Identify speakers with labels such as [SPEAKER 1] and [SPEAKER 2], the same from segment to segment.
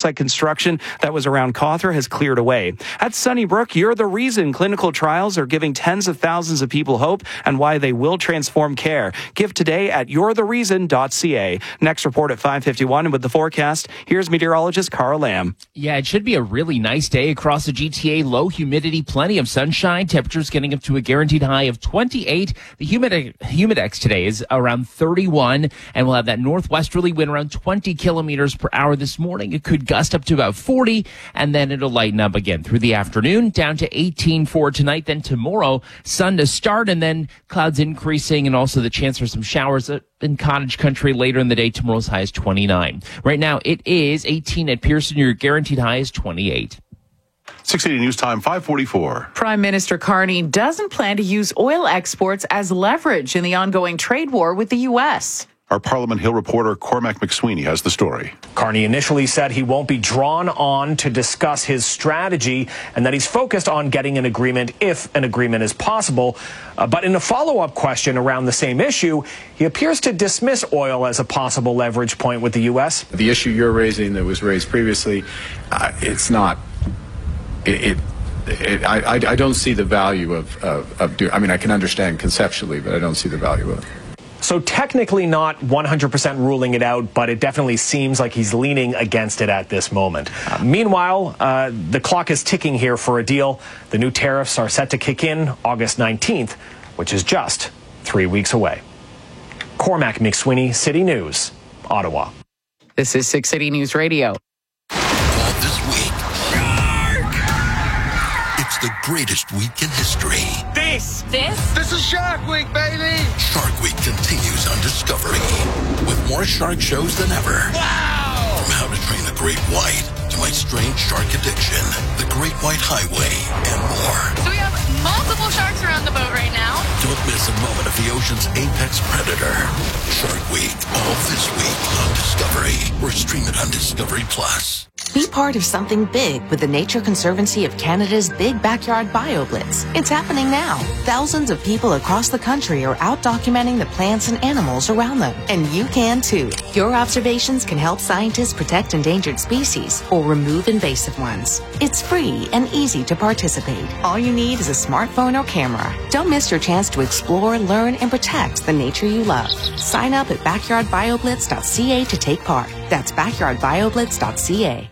[SPEAKER 1] like construction that was around Cawthra has cleared away. At Sunnybrook, you're the reason clinical trials are giving tens of thousands of people hope and why they will transform care. Give today at you'rethereason.ca. Next report at 5:51, and with the forecast, here's meteorologist Carl Lamb.
[SPEAKER 2] Yeah, it should be a really nice day across the GTA. Low humidity, plenty of sunshine. Temperatures getting up to a guaranteed high of 28. The humidex today is around 31, and we'll have that northwesterly wind around 20 kilometers per hour this morning. It could gust up to about 40, and then it'll lighten up again through the afternoon, down to 18 for tonight. Then tomorrow, sun to start, and then clouds increasing, and also the chance for some showers in cottage country later in the day. Tomorrow's high is 29. Right now, it is 18 at Pearson. Your guaranteed high is 28.
[SPEAKER 3] 680 News Time, 5:44.
[SPEAKER 4] Prime Minister Carney doesn't plan to use oil exports as leverage in the ongoing trade war with the U.S.
[SPEAKER 3] Our Parliament Hill reporter Cormac McSweeney has the story.
[SPEAKER 5] Carney initially said he won't be drawn on to discuss his strategy and that he's focused on getting an agreement if an agreement is possible. But in a follow-up question around the same issue, he appears to dismiss oil as a possible leverage point with the U.S.
[SPEAKER 6] The issue you're raising that was raised previously, it's not. I don't see the value of doing. I mean, I can understand conceptually, but I don't see the value of it.
[SPEAKER 5] So technically not 100% ruling it out, but it definitely seems like he's leaning against it at this moment. Meanwhile, the clock is ticking here for a deal. The new tariffs are set to kick in August 19th, which is just 3 weeks away. Cormac McSweeney, City News, Ottawa.
[SPEAKER 4] This is 680 News Radio.
[SPEAKER 7] This week, it's the greatest week in history.
[SPEAKER 8] This is Shark Week, baby!
[SPEAKER 7] Shark Week continues on Discovery with more shark shows than ever.
[SPEAKER 8] Wow!
[SPEAKER 7] From How to Train a Great White to My Strange Shark Addiction, The Great White Highway, and more.
[SPEAKER 9] So we have multiple sharks around the boat right now.
[SPEAKER 7] Don't miss a moment of the ocean's apex predator. Shark Week, all this week on Discovery, or stream it on Discovery Plus.
[SPEAKER 10] Be part of something big with the Nature Conservancy of Canada's Big Backyard BioBlitz. It's happening now. Thousands of people across the country are out documenting the plants and animals around them. And you can too. Your observations can help scientists protect endangered species or remove invasive ones. It's free and easy to participate. All you need is a smartphone or camera. Don't miss your chance to explore, learn, and protect the nature you love. Sign up at backyardbioblitz.ca to take part. That's backyardbioblitz.ca.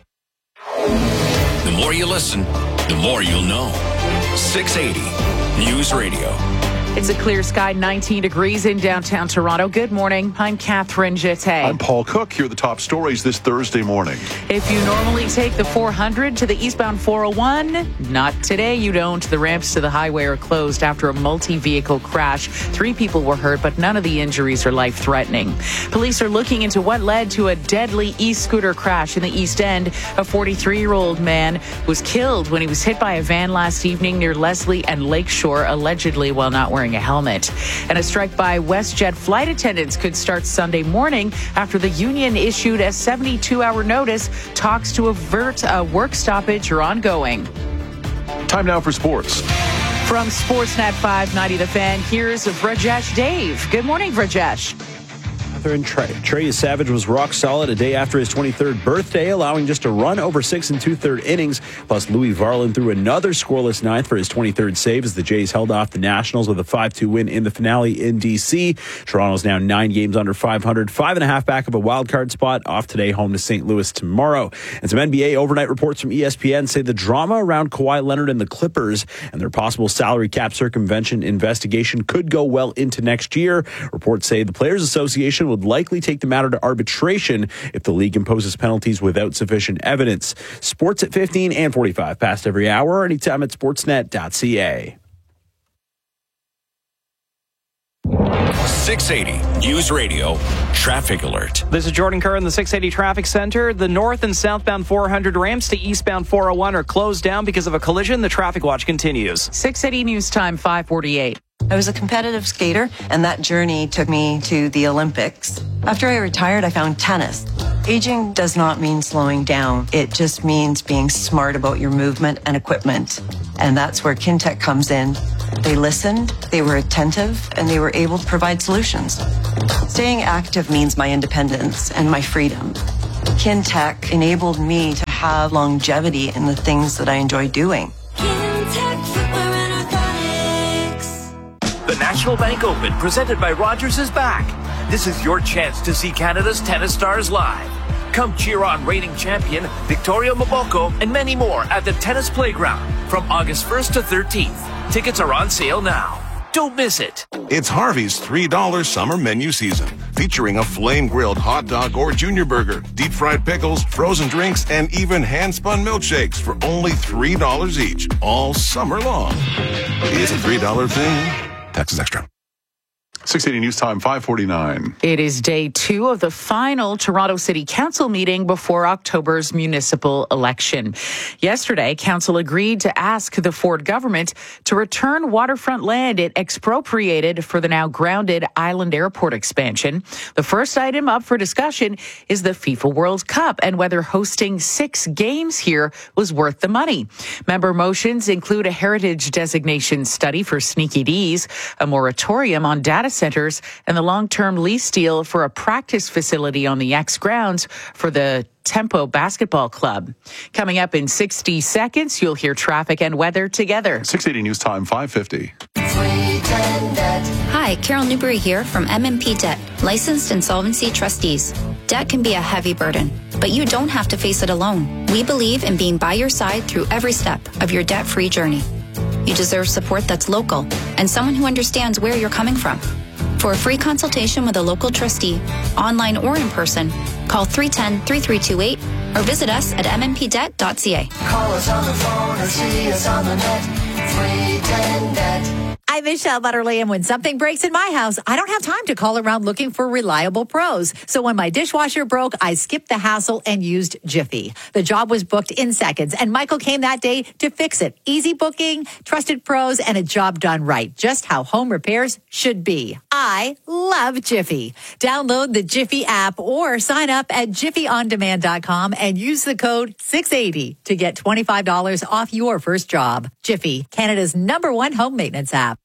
[SPEAKER 11] The more you listen, the more you'll know. 680 News Radio.
[SPEAKER 4] It's a clear sky, 19 degrees in downtown Toronto. Good morning. I'm Catherine Jeté.
[SPEAKER 3] I'm Paul Cook. Here are the top stories this Thursday morning.
[SPEAKER 4] If you normally take the 400 to the eastbound 401, not today you don't. The ramps to the highway are closed after a multi-vehicle crash. 3 people were hurt, but none of the injuries are life-threatening. Police are looking into what led to a deadly e-scooter crash in the East End. A 43-year-old man was killed when he was hit by a van last evening near Leslie and Lakeshore, allegedly while not wearing a helmet. And a strike by WestJet flight attendants could start Sunday morning after the union issued a 72-hour notice. Talks to avert a work stoppage are ongoing.
[SPEAKER 3] Time now for sports.
[SPEAKER 4] From Sportsnet 590 The Fan, here's Vrajesh Dave. Good morning, Vrajesh.
[SPEAKER 12] Trey Savage was rock solid a day after his 23rd birthday, allowing just a run over 6 2/3 innings. Plus, Louis Varland threw another scoreless ninth for his 23rd save as the Jays held off the Nationals with a 5-2 win in the finale in D.C. Toronto's now 9 games under 500, 5.5 back of a wild card spot, off today, home to St. Louis tomorrow. And some NBA overnight reports from ESPN say the drama around Kawhi Leonard and the Clippers and their possible salary cap circumvention investigation could go well into next year. Reports say the Players Association would likely take the matter to arbitration if the league imposes penalties without sufficient evidence. Sports at 15 and 45 past every hour, anytime at sportsnet.ca.
[SPEAKER 11] 680 News Radio Traffic Alert.
[SPEAKER 1] This is Jordan Kerr in the 680 Traffic Center. The north and southbound 400 ramps to eastbound 401 are closed down because of a collision. The traffic watch continues.
[SPEAKER 4] 680 News Time, 5:48.
[SPEAKER 13] I was a competitive skater, and that journey took me to the Olympics. After I retired, I found tennis. Aging does not mean slowing down. It just means being smart about your movement and equipment. And that's where Kintec comes in. They listened, they were attentive, and they were able to provide solutions. Staying active means my independence and my freedom. Kintec enabled me to have longevity in the things that I enjoy doing.
[SPEAKER 14] The National Bank Open, presented by Rogers, is back. This is your chance to see Canada's tennis stars live. Come cheer on reigning champion Victoria Mboko and many more at the Tennis Playground from August 1st to 13th. Tickets are on sale now. Don't miss it.
[SPEAKER 15] It's Harvey's $3 summer menu season, featuring a flame-grilled hot dog or junior burger, deep-fried pickles, frozen drinks, and even hand-spun milkshakes for only $3 each, all summer long. It's a $3 thing. Taxes extra.
[SPEAKER 3] 680 News Time, 5:49.
[SPEAKER 4] It is day 2 of the final Toronto City Council meeting before October's municipal election. Yesterday, Council agreed to ask the Ford government to return waterfront land it expropriated for the now grounded Island Airport expansion. The first item up for discussion is the FIFA World Cup and whether hosting 6 games here was worth the money. Member motions include a heritage designation study for Sneaky D's, a moratorium on data centers, and the long-term lease deal for a practice facility on the X grounds for the Tempo Basketball Club. Coming up in 60 seconds, you'll hear traffic and weather together.
[SPEAKER 3] 680 News Time, 5:50.
[SPEAKER 16] Hi, Carol Newberry here from MMP Debt, licensed insolvency trustees. Debt can be a heavy burden, but you don't have to face it alone. We believe in being by your side through every step of your debt-free journey. You deserve support that's local and someone who understands where you're coming from. For a free consultation with a local trustee, online or in person, call 310-3328 or visit us at mmpdebt.ca.
[SPEAKER 17] Call us on the phone or see us on the net. 310-DEBT.
[SPEAKER 18] I'm Michelle Butterly, and when something breaks in my house, I don't have time to call around looking for reliable pros. So when my dishwasher broke, I skipped the hassle and used Jiffy. The job was booked in seconds, and Michael came that day to fix it. Easy booking, trusted pros, and a job done right. Just how home repairs should be. I love Jiffy. Download the Jiffy app or sign up at jiffyondemand.com and use the code 680 to get $25 off your first job. Jiffy, Canada's #1 home maintenance app.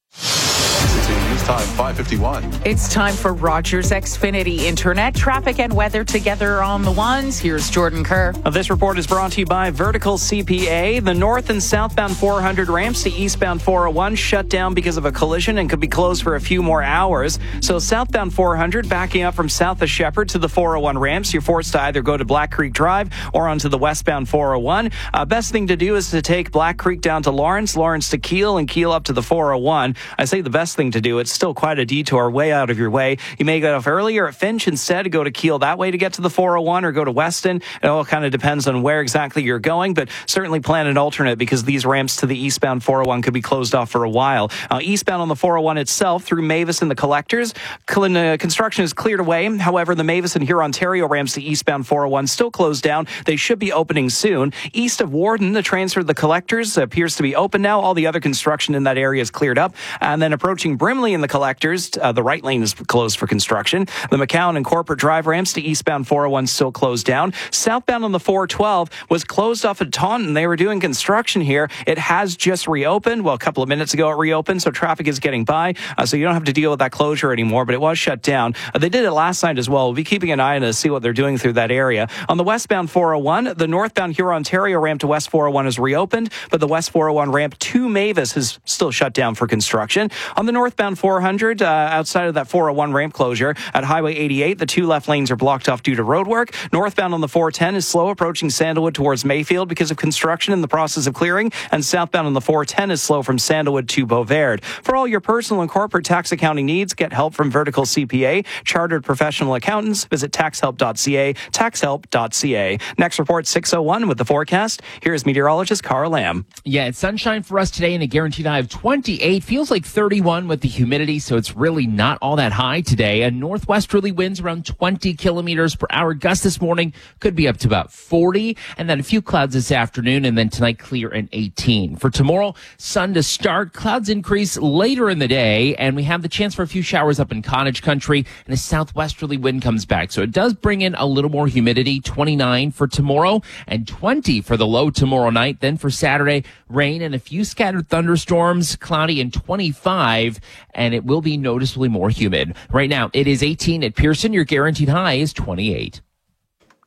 [SPEAKER 3] News Time, 5:51.
[SPEAKER 4] It's time for Rogers Xfinity Internet. Traffic and weather together on the ones. Here's Jordan Kerr.
[SPEAKER 1] This report is brought to you by Vertical CPA. The north and southbound 400 ramps to eastbound 401 shut down because of a collision and could be closed for a few more hours. So southbound 400 backing up from south of Shepherd to the 401 ramps. You're forced to either go to Black Creek Drive or onto the westbound 401. Best thing to do is to take Black Creek down to Lawrence to Keele, and Keele up to the 401. I say the best thing to do. It's still quite a detour, way out of your way. You may get off earlier at Finch instead, go to Keele that way to get to the 401, or go to Weston. It all kind of depends on where exactly you're going, but certainly plan an alternate because these ramps to the eastbound 401 could be closed off for a while. Eastbound on the 401 itself through Mavis and the Collectors, construction is cleared away. However, the Mavis and Hurontario ramps to eastbound 401 still closed down. They should be opening soon. East of Warden, the transfer to the Collectors appears to be open now. All the other construction in that area is cleared up. And then approaching Brimley and the Collectors, the right lane is closed for construction. The McCowan and Corporate Drive ramps to eastbound 401 still closed down. Southbound on the 412 was closed off at Taunton. They were doing construction here. It has just reopened. Well, a couple of minutes ago it reopened, so traffic is getting by. So you don't have to deal with that closure anymore, but it was shut down. They did it last night as well. We'll be keeping an eye on it to see what they're doing through that area. On the westbound 401, the northbound Hurontario ramp to West 401 is reopened, but the West 401 ramp to Mavis is still shut down for construction. On the northbound 400, outside of that 401 ramp closure at Highway 88, the 2 left lanes are blocked off due to road work. Northbound on the 410 is slow approaching Sandalwood towards Mayfield because of construction in the process of clearing, and southbound on the 410 is slow from Sandalwood to Beauvais. For all your personal and corporate tax accounting needs, get help from Vertical CPA, chartered professional accountants. Visit taxhelp.ca, taxhelp.ca. Next report, 6:01 with the forecast. Here's meteorologist Carl Lamb.
[SPEAKER 2] Yeah, it's sunshine for us today and a guaranteed high of 28. Feels like 31 with the humidity, so it's really not all that high today. And northwesterly winds around 20 kilometers per hour. Gusts this morning could be up to about 40, and then a few clouds this afternoon, and then tonight clear and 18. For tomorrow, sun to start, clouds increase later in the day, and we have the chance for a few showers up in cottage country, and a southwesterly wind comes back. So it does bring in a little more humidity. 29 for tomorrow and 20 for the low tomorrow night. Then for Saturday, rain and a few scattered thunderstorms, cloudy and 25, and it will be noticeably more humid. Right now, it is 18 at Pearson. Your guaranteed high is 28.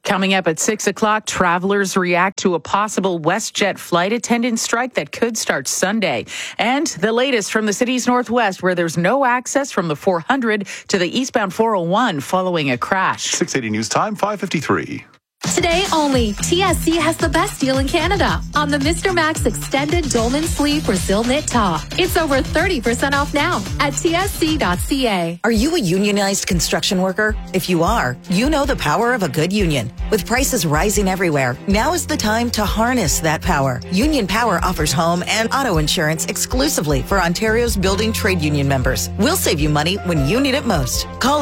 [SPEAKER 4] Coming up at 6 o'clock, travelers react to a possible WestJet flight attendant strike that could start Sunday. And the latest from the city's northwest, where there's no access from the 400 to the eastbound 401 following a crash.
[SPEAKER 3] 680 News Time, 5:53.
[SPEAKER 19] Today only, TSC has the best deal in Canada on the Mr. Max Extended Dolman Sleeve Brazil Knit Top. It's over 30% off now at tsc.ca.
[SPEAKER 20] Are you a unionized construction worker? If you are, you know the power of a good union. With prices rising everywhere, now is the time to harness that power. Union Power offers home and auto insurance exclusively for Ontario's building trade union members. We'll save you money when you need it most. Call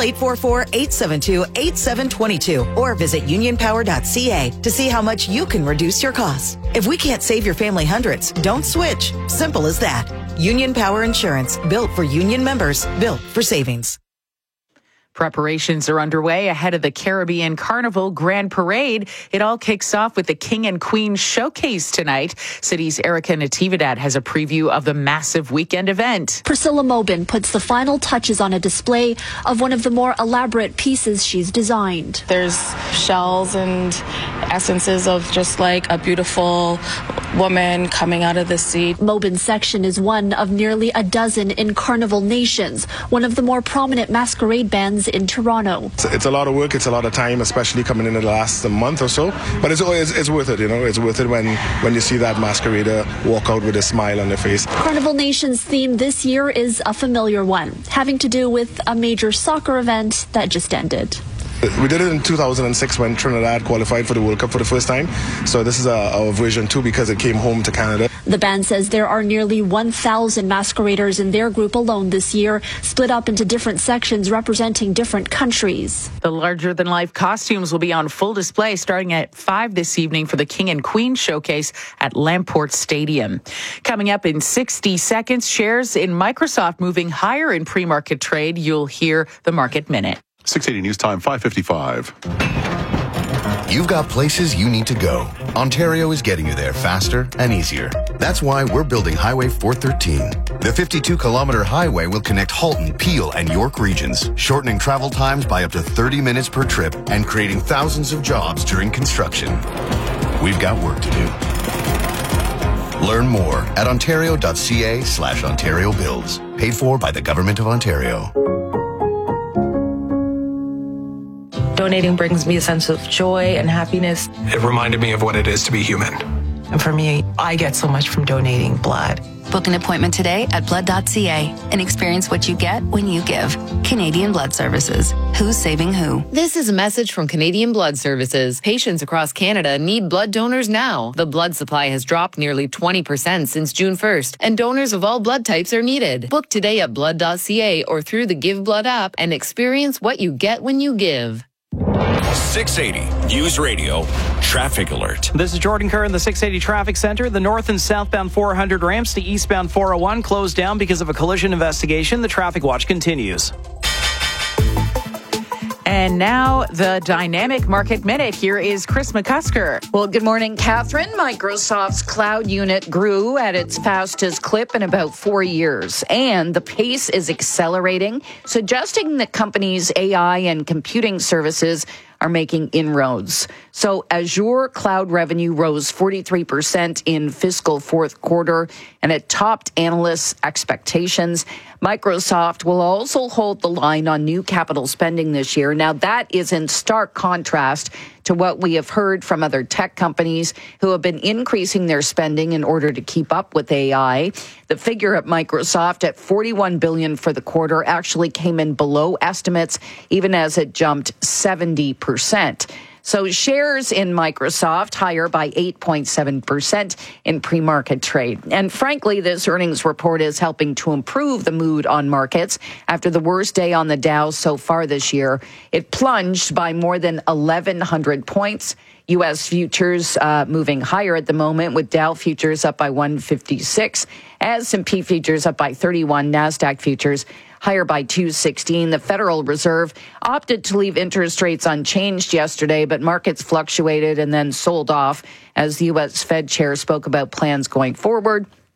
[SPEAKER 20] 844-872-8722 or visit unionpower.ca to see how much you can reduce your costs. If we can't save your family hundreds, don't switch. Simple as that. Union Power Insurance, built for union members, built for savings.
[SPEAKER 4] Preparations are underway ahead of the Caribbean Carnival Grand Parade. It all kicks off with the King and Queen Showcase tonight. City's Erica Natividad has a preview of the massive weekend event.
[SPEAKER 21] Priscilla Mobin puts the final touches on a display of one of the more elaborate pieces she's designed.
[SPEAKER 22] There's shells and essences of just like a beautiful woman coming out of the sea.
[SPEAKER 21] Mobin's section is one of nearly a dozen in Carnival Nations, one of the more prominent masquerade bands in Toronto.
[SPEAKER 23] It's a lot of work, it's a lot of time, especially coming in the last month or so. But it's worth it, you know. It's worth it when you see that masquerader walk out with a smile on their face.
[SPEAKER 21] Carnival Nation's theme this year is a familiar one, having to do with a major soccer event that just ended.
[SPEAKER 23] We did it in 2006 when Trinidad qualified for the World Cup for the first time. So this is our version 2 because it came home to Canada.
[SPEAKER 21] The band says there are nearly 1,000 masqueraders in their group alone this year, split up into different sections representing different countries.
[SPEAKER 4] The larger-than-life costumes will be on full display starting at 5 this evening for the King and Queen Showcase at Lamport Stadium. Coming up in 60 seconds, shares in Microsoft moving higher in pre-market trade. You'll hear the Market Minute.
[SPEAKER 3] 680 News Time, 5:55.
[SPEAKER 24] You've got places you need to go. Ontario is getting you there faster and easier. That's why we're building Highway 413. The 52-kilometer highway will connect Halton, Peel, and York regions, shortening travel times by up to 30 minutes per trip and creating thousands of jobs during construction. We've got work to do. Learn more at ontario.ca/Ontario Builds. Paid for by the Government of Ontario.
[SPEAKER 25] Donating brings me a sense of joy and happiness.
[SPEAKER 26] It reminded me of what it is to be human.
[SPEAKER 25] And for me, I get so much from donating blood.
[SPEAKER 27] Book an appointment today at blood.ca and experience what you get when you give. Canadian Blood Services. Who's saving who?
[SPEAKER 28] This is a message from Canadian Blood Services. Patients across Canada need blood donors now. The blood supply has dropped nearly 20% since June 1st, and donors of all blood types are needed. Book today at blood.ca or through the Give Blood app and experience what you get when you give.
[SPEAKER 11] 680 News Radio Traffic Alert.
[SPEAKER 1] This is Jordan Kerr in the 680 Traffic Center. The north and southbound 400 ramps to eastbound 401 closed down because of a collision investigation. The traffic watch continues.
[SPEAKER 4] And now the Dynamic Market Minute. Here is Chris McCusker.
[SPEAKER 29] Well, good morning, Catherine. Microsoft's cloud unit grew at its fastest clip in about 4 years, and the pace is accelerating, suggesting that companies' AI and computing services are making inroads. So Azure cloud revenue rose 43% in fiscal fourth quarter, and it topped analysts' expectations. Microsoft will also hold the line on new capital spending this year. Now, that is in stark contrast to what we have heard from other tech companies who have been increasing their spending in order to keep up with AI. The figure at Microsoft at $41 billion for the quarter actually came in below estimates, even as it jumped 70%. So shares in Microsoft higher by 8.7% in pre-market trade. And frankly, this earnings report is helping to improve the mood on markets. After the worst day on the Dow so far this year, it plunged by more than 1,100 points. U.S. futures moving higher at the moment, with Dow futures up by 156, S&P futures up by 31, NASDAQ futures higher by 216. The Federal Reserve opted to leave interest rates unchanged yesterday, but markets fluctuated and then sold off as the U.S. Fed chair spoke about plans going forward.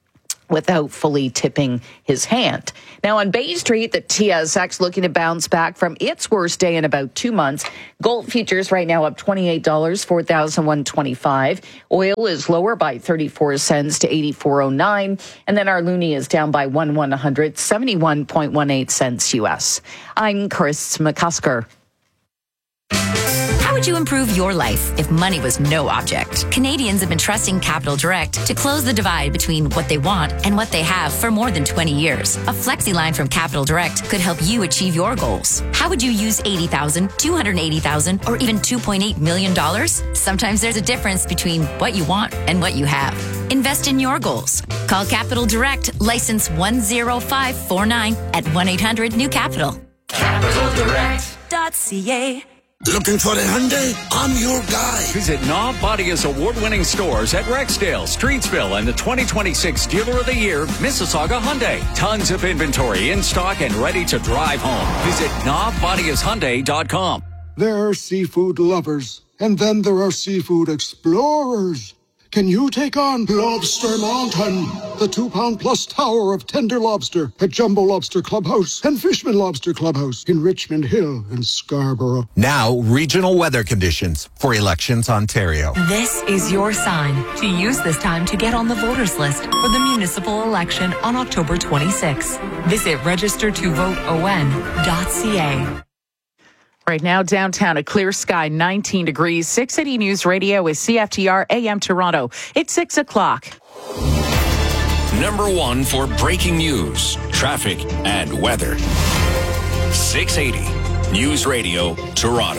[SPEAKER 29] without fully tipping his hand. Now on Bay Street, the TSX looking to bounce back from its worst day in about 2 months. Gold futures right now up $28, $4,125. Oil is lower by 34 cents to $84.09. And then our loonie is down by 1/100, 71.18 cents US. I'm Chris McCusker.
[SPEAKER 5] How would you improve your life if money was no object? Canadians have been trusting Capital Direct to close the divide between what they want and what they have for more than 20 years. A flexi line from Capital Direct could help you achieve your goals. How would you use $80,000, $280,000, or even $2.8 million? Sometimes there's a difference between what you want and what you have. Invest in your goals. Call Capital Direct, license 10549 at 1-800-NEW-CAPITAL.
[SPEAKER 6] CapitalDirect.ca. Looking for a Hyundai? I'm your guy.
[SPEAKER 7] Visit Knob Bodia's award-winning stores at Rexdale, Streetsville, and the 2026 Dealer of the Year, Mississauga Hyundai. Tons of inventory in stock and ready to drive home. Visit knobbodiashyundai.com.
[SPEAKER 8] There are seafood lovers, and then there are seafood explorers. Can you take on Lobster Mountain, the 2-pound-plus tower of tender lobster at Jumbo Lobster Clubhouse and Fishman Lobster Clubhouse in Richmond Hill and Scarborough?
[SPEAKER 9] Now, regional weather conditions for Elections Ontario.
[SPEAKER 10] This is your sign to use this time to get on the voters list for the municipal election on October 26. Visit registertovoteon.ca.
[SPEAKER 4] Right now, downtown, a clear sky, 19 degrees. 680 News Radio is CFTR AM Toronto. It's 6 o'clock.
[SPEAKER 11] Number one for breaking news, traffic, and weather. 680 News Radio, Toronto.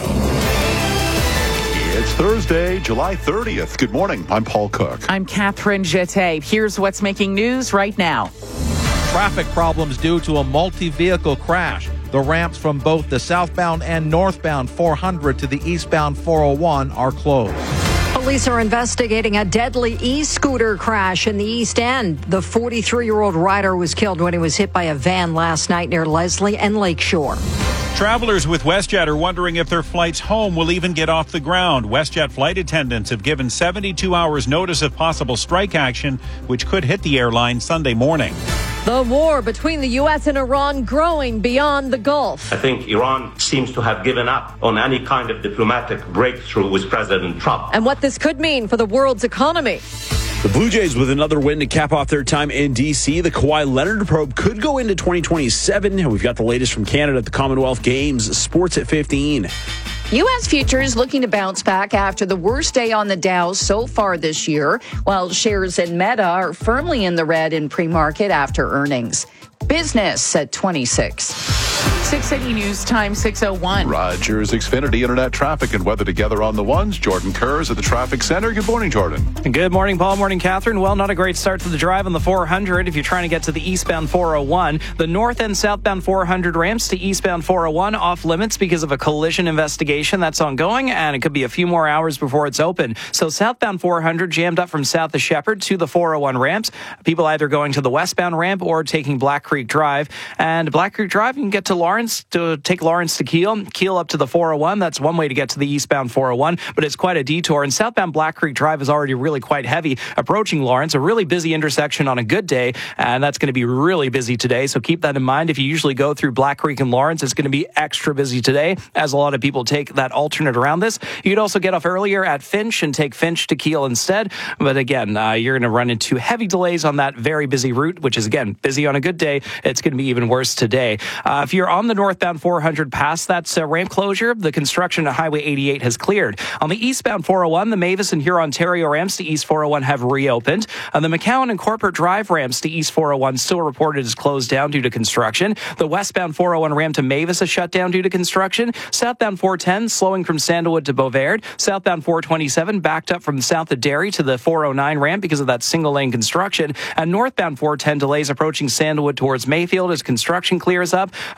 [SPEAKER 3] It's Thursday, July 30th. Good morning. I'm Paul Cook.
[SPEAKER 4] I'm Catherine Jeté. Here's what's making news right now.
[SPEAKER 12] Traffic problems due to a multi-vehicle crash. The ramps from both the southbound and northbound 400 to the eastbound 401 are closed.
[SPEAKER 13] Police are investigating a deadly e-scooter crash in the East End. The 43-year-old rider was killed when he was hit by a van last night near Leslie and Lakeshore.
[SPEAKER 14] Travelers with WestJet are wondering if their flights home will even get off the ground. WestJet flight attendants have given 72 hours notice of possible strike action, which could hit the airline Sunday morning.
[SPEAKER 13] The war between the U.S. and Iran growing beyond the Gulf.
[SPEAKER 30] I think Iran seems to have given up on any kind of diplomatic breakthrough with President Trump.
[SPEAKER 13] And what this could mean for the world's economy.
[SPEAKER 31] The Blue Jays with another win to cap off their time in D.C. The Kawhi Leonard probe could go into 2027. And we've got the latest from Canada at the Commonwealth Games. Sports at 15.
[SPEAKER 29] U.S. futures looking to bounce back after the worst day on the Dow so far this year, while shares in Meta are firmly in the red in pre-market after earnings. Business at 26.
[SPEAKER 4] 680 News Time, 6:01.
[SPEAKER 3] Rogers Xfinity Internet traffic and weather together on the ones. Jordan Kerrs at the traffic center. Good morning, Jordan.
[SPEAKER 1] Good morning, Paul. Morning, Catherine. Well, not a great start to the drive on the 400 if you're trying to get to the eastbound 401. The north and southbound 400 ramps to eastbound 401 off limits because of a collision investigation that's ongoing, and it could be a few more hours before it's open. So southbound 400 jammed up from south of Shepherd to the 401 ramps. People either going to the westbound ramp or taking Black Creek Drive. And Black Creek Drive, you can get to Lawrence, to take Lawrence to Keele up to the 401. That's one way to get to the eastbound 401, but it's quite a detour. And southbound Black Creek Drive is already really quite heavy approaching Lawrence, a really busy intersection on a good day, and that's going to be really busy today. So keep that in mind. If you usually go through Black Creek and Lawrence, it's going to be extra busy today, as a lot of people take that alternate around this. You could also get off earlier at Finch and take Finch to Keele instead. But again, you're going to run into heavy delays on that very busy route, which is, again, busy on a good day. It's going to be even worse today. If you're on the northbound 400 past that ramp closure, the construction at Highway 88 has cleared. On the eastbound 401, the Mavis and Huron-Ontario ramps to East 401 have reopened. The McCowan and Corporate Drive ramps to East 401 still reported as closed down due to construction. The westbound 401 ramp to Mavis is shut down due to construction. Southbound 410 slowing from Sandalwood to Beauvais. Southbound 427 backed up from south of Derry to the 409 ramp because of that single lane construction. And northbound 410 delays approaching Sandalwood towards Mayfield as construction clears up.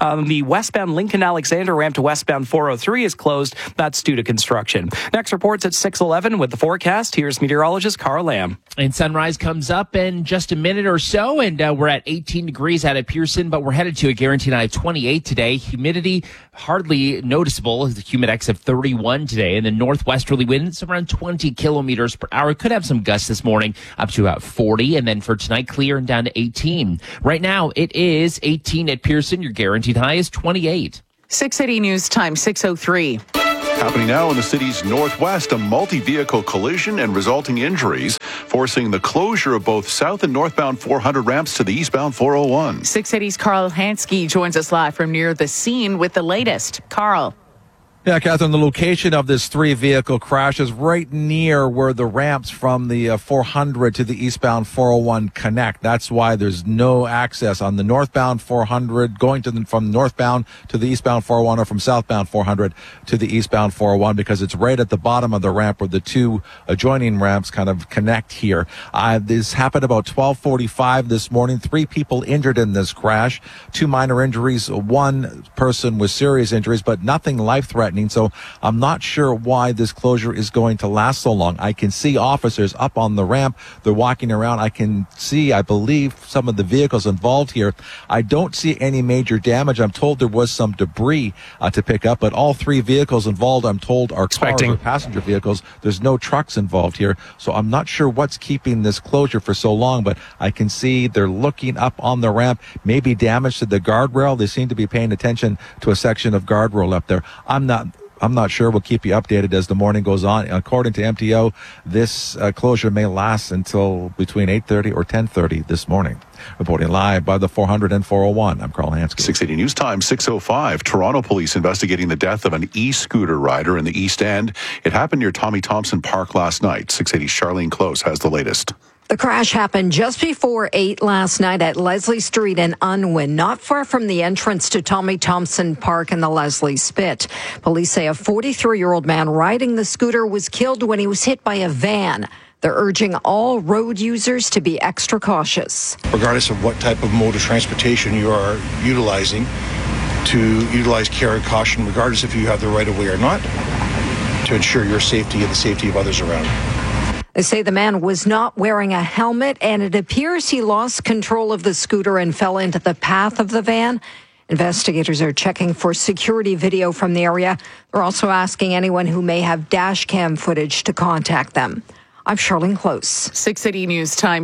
[SPEAKER 1] The westbound Lincoln-Alexander ramp to westbound 403 is closed. That's due to construction. Next reports at 6:11 with the forecast. Here's meteorologist Carl Lamb.
[SPEAKER 2] And sunrise comes up in just a minute or so, and we're at 18 degrees out of Pearson, but we're headed to a guaranteed high of 28 today. Humidity hardly noticeable, the humidex of 31 today, and the northwesterly winds around 20 kilometers per hour. Could have some gusts this morning up to about 40, and then for tonight, clear and down to 18. Right now, it is 18 at Pearson. Your guaranteed high is 28.
[SPEAKER 4] 680 News Time, 6:03.
[SPEAKER 3] Happening now in the city's northwest, a multi-vehicle collision and resulting injuries, forcing the closure of both south and northbound 400 ramps to the eastbound 401.
[SPEAKER 4] 680's Carl Hansky joins us live from near the scene with the latest. Carl.
[SPEAKER 12] Yeah, Catherine, the location of this three-vehicle crash is right near where the ramps from the 400 to the eastbound 401 connect. That's why there's no access on the northbound 400 going to from northbound to the eastbound 401 or from southbound 400 to the eastbound 401 because it's right at the bottom of the ramp where the two adjoining ramps kind of connect here. This happened about 12:45 this morning. 3 people injured in this crash, 2 minor injuries, 1 person with serious injuries, but nothing life-threatening. So I'm not sure why this closure is going to last so long. I can see officers up on the ramp. They're walking around. I can see, I believe, some of the vehicles involved here. I don't see any major damage. I'm told there was some debris to pick up, but all 3 vehicles involved, I'm told, are cars or passenger vehicles. There's no trucks involved here. So I'm not sure what's keeping this closure for so long, but I can see they're looking up on the ramp, maybe damage to the guardrail. They seem to be paying attention to a section of guardrail up there. I'm not sure. We'll keep you updated as the morning goes on. According to MTO, this closure may last until between 8:30 or 10:30 this morning. Reporting live by the 400 and 401, I'm Carl Hansky.
[SPEAKER 3] 680 News Time, 6:05. Toronto police investigating the death of an e-scooter rider in the East End. It happened near Tommy Thompson Park last night. 680 Charlene Close has the latest.
[SPEAKER 13] The crash happened just before 8 last night at Leslie Street in Unwin, not far from the entrance to Tommy Thompson Park and the Leslie Spit. Police say a 43-year-old man riding the scooter was killed when he was hit by a van. They're urging all road users to be extra cautious.
[SPEAKER 15] Regardless of what type of mode of transportation you are utilizing, to utilize care and caution, regardless if you have the right of way or not, to ensure your safety and the safety of others around you.
[SPEAKER 13] They say the man was not wearing a helmet, and it appears he lost control of the scooter and fell into the path of the van. Investigators are checking for security video from the area. They're also asking anyone who may have dash cam footage to contact them. I'm Charlene Close.
[SPEAKER 4] 680 News Time,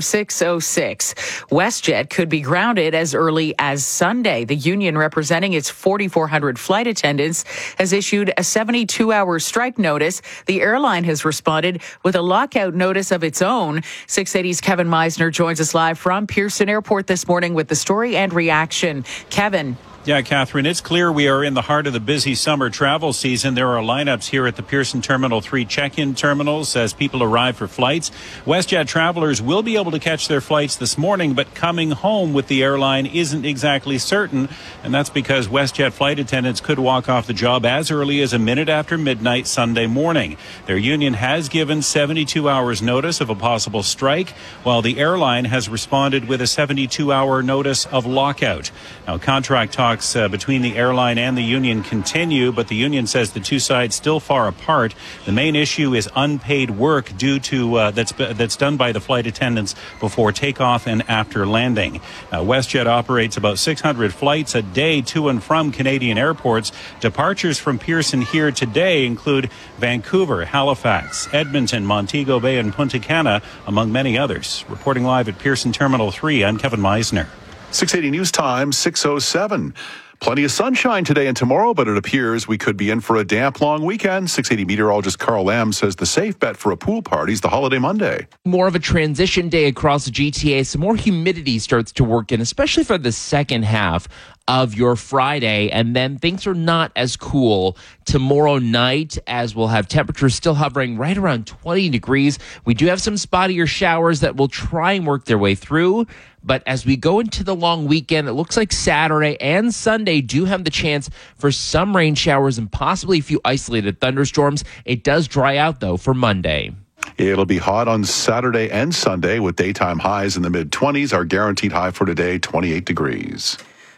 [SPEAKER 4] 6:06. WestJet could be grounded as early as Sunday. The union representing its 4,400 flight attendants has issued a 72-hour strike notice. The airline has responded with a lockout notice of its own. 680's Kevin Meisner joins us live from Pearson Airport this morning with the story and reaction. Kevin.
[SPEAKER 14] Yeah, Catherine, it's clear we are in the heart of the busy summer travel season. There are lineups here at the Pearson Terminal 3 check-in terminals as people arrive for flights. WestJet travelers will be able to catch their flights this morning, but coming home with the airline isn't exactly certain, and that's because WestJet flight attendants could walk off the job as early as a minute after midnight Sunday morning. Their union has given 72 hours notice of a possible strike, while the airline has responded with a 72-hour notice of lockout. Now, contract talks between the airline and the union continue, but the union says the two sides still far apart. The main issue is unpaid work due to that's done by the flight attendants before takeoff and after landing. WestJet operates about 600 flights a day to and from Canadian airports. Departures from Pearson here today include Vancouver, Halifax, Edmonton, Montego Bay, and Punta Cana, among many others. Reporting live at Pearson Terminal 3, I'm Kevin Meisner.
[SPEAKER 3] 680 News Time, 6:07. Plenty of sunshine today and tomorrow, but it appears we could be in for a damp, long weekend. 680 meteorologist Carl Lamb says the safe bet for a pool party is the holiday Monday.
[SPEAKER 2] More of a transition day across the GTA. Some more humidity starts to work in, especially for the second half of your Friday, and then things are not as cool tomorrow night, as we'll have temperatures still hovering right around 20 degrees. We do have some spottier showers that will try and work their way through, but as we go into the long weekend, it looks like Saturday and Sunday do have the chance for some rain showers and possibly a few isolated thunderstorms. It does dry out, though, for Monday.
[SPEAKER 3] It'll be hot on Saturday and Sunday with daytime highs in the mid-20s. Our guaranteed high for today, 28 degrees.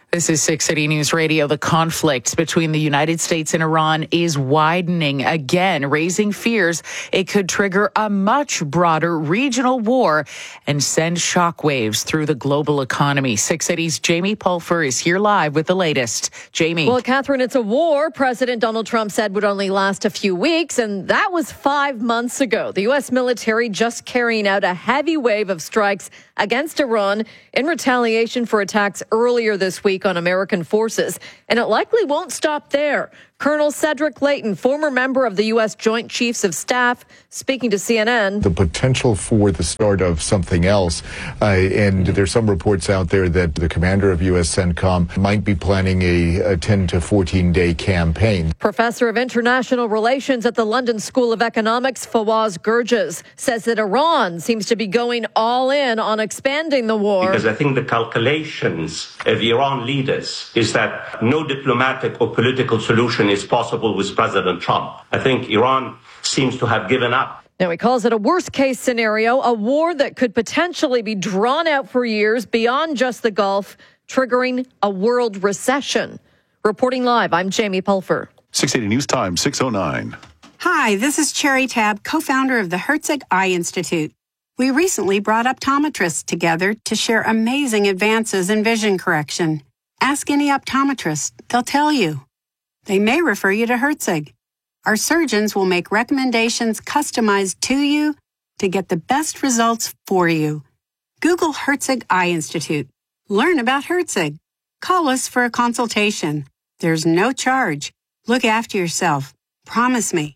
[SPEAKER 4] This is 680 News Radio. The conflict between the United States and Iran is widening again, raising fears it could trigger a much broader regional war and send shockwaves through the global economy. 680's Jamie Pulfer is here live with the latest. Jamie.
[SPEAKER 13] Well, Catherine, it's a war President Donald Trump said would only last a few weeks, and that was 5 months ago. The U.S. military just carrying out a heavy wave of strikes against Iran in retaliation for attacks earlier this week on American forces. And it likely won't stop there. Colonel Cedric Leighton, former member of the U.S. Joint Chiefs of Staff, speaking to CNN.
[SPEAKER 16] The potential for the start of something else. And there's some reports out there that the commander of U.S. CENTCOM might be planning a 10 to 14-day campaign.
[SPEAKER 13] Professor of International Relations at the London School of Economics, Fawaz Gurges, says that Iran seems to be going all in on expanding the war.
[SPEAKER 30] Because I think the calculations of the Iran leaders is that no diplomatic or political solution is possible with President Trump. I think Iran seems to have given up.
[SPEAKER 13] Now, he calls it a worst-case scenario, a war that could potentially be drawn out for years beyond just the Gulf, triggering a world recession. Reporting live, I'm Jamie Pulfer.
[SPEAKER 3] 680 News Time, 6:09.
[SPEAKER 17] Hi, this is Cherry Tab, co-founder of the Herzig Eye Institute. We recently brought optometrists together to share amazing advances in vision correction. Ask any optometrist, they'll tell you. They may refer you to Herzig. Our surgeons will make recommendations customized to you to get the best results for you. Google Herzig Eye Institute. Learn about Herzig. Call us for a consultation. There's no charge. Look after yourself. Promise me.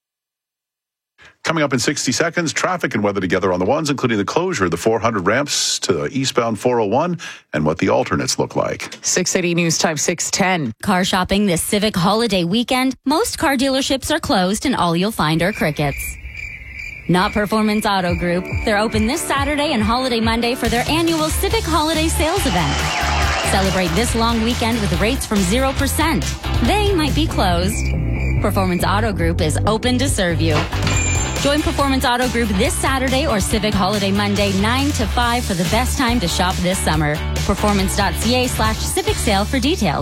[SPEAKER 3] Coming up in 60 seconds, traffic and weather together on the ones, including the closure of the 400 ramps to eastbound 401 and what the alternates look like.
[SPEAKER 4] 680 News Time, 6:10.
[SPEAKER 18] Car shopping this Civic holiday weekend. Most car dealerships are closed and all you'll find are crickets. Not Performance Auto Group. They're open this Saturday and Holiday Monday for their annual Civic Holiday Sales event. Celebrate this long weekend with rates from 0%. They might be closed. Performance Auto Group is open to serve you. Join Performance Auto Group this Saturday or Civic Holiday Monday 9 to 5 for the best time to shop this summer. Performance.ca/Civic Sale for details.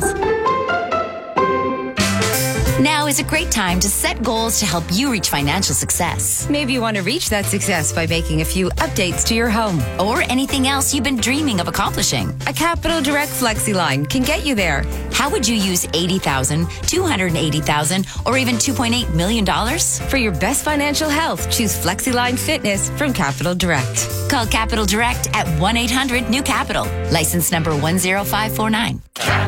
[SPEAKER 5] Now is a great time to set goals to help you reach financial success.
[SPEAKER 19] Maybe you want to reach that success by making a few updates to your home.
[SPEAKER 5] Or anything else you've been dreaming of accomplishing.
[SPEAKER 19] A Capital Direct FlexiLine can get you there.
[SPEAKER 5] How would you use $80,000, $280,000, or even $2.8 million?
[SPEAKER 19] For your best financial health, choose FlexiLine Fitness from Capital Direct.
[SPEAKER 5] Call Capital Direct at 1-800-NEW-CAPITAL. License number 10549.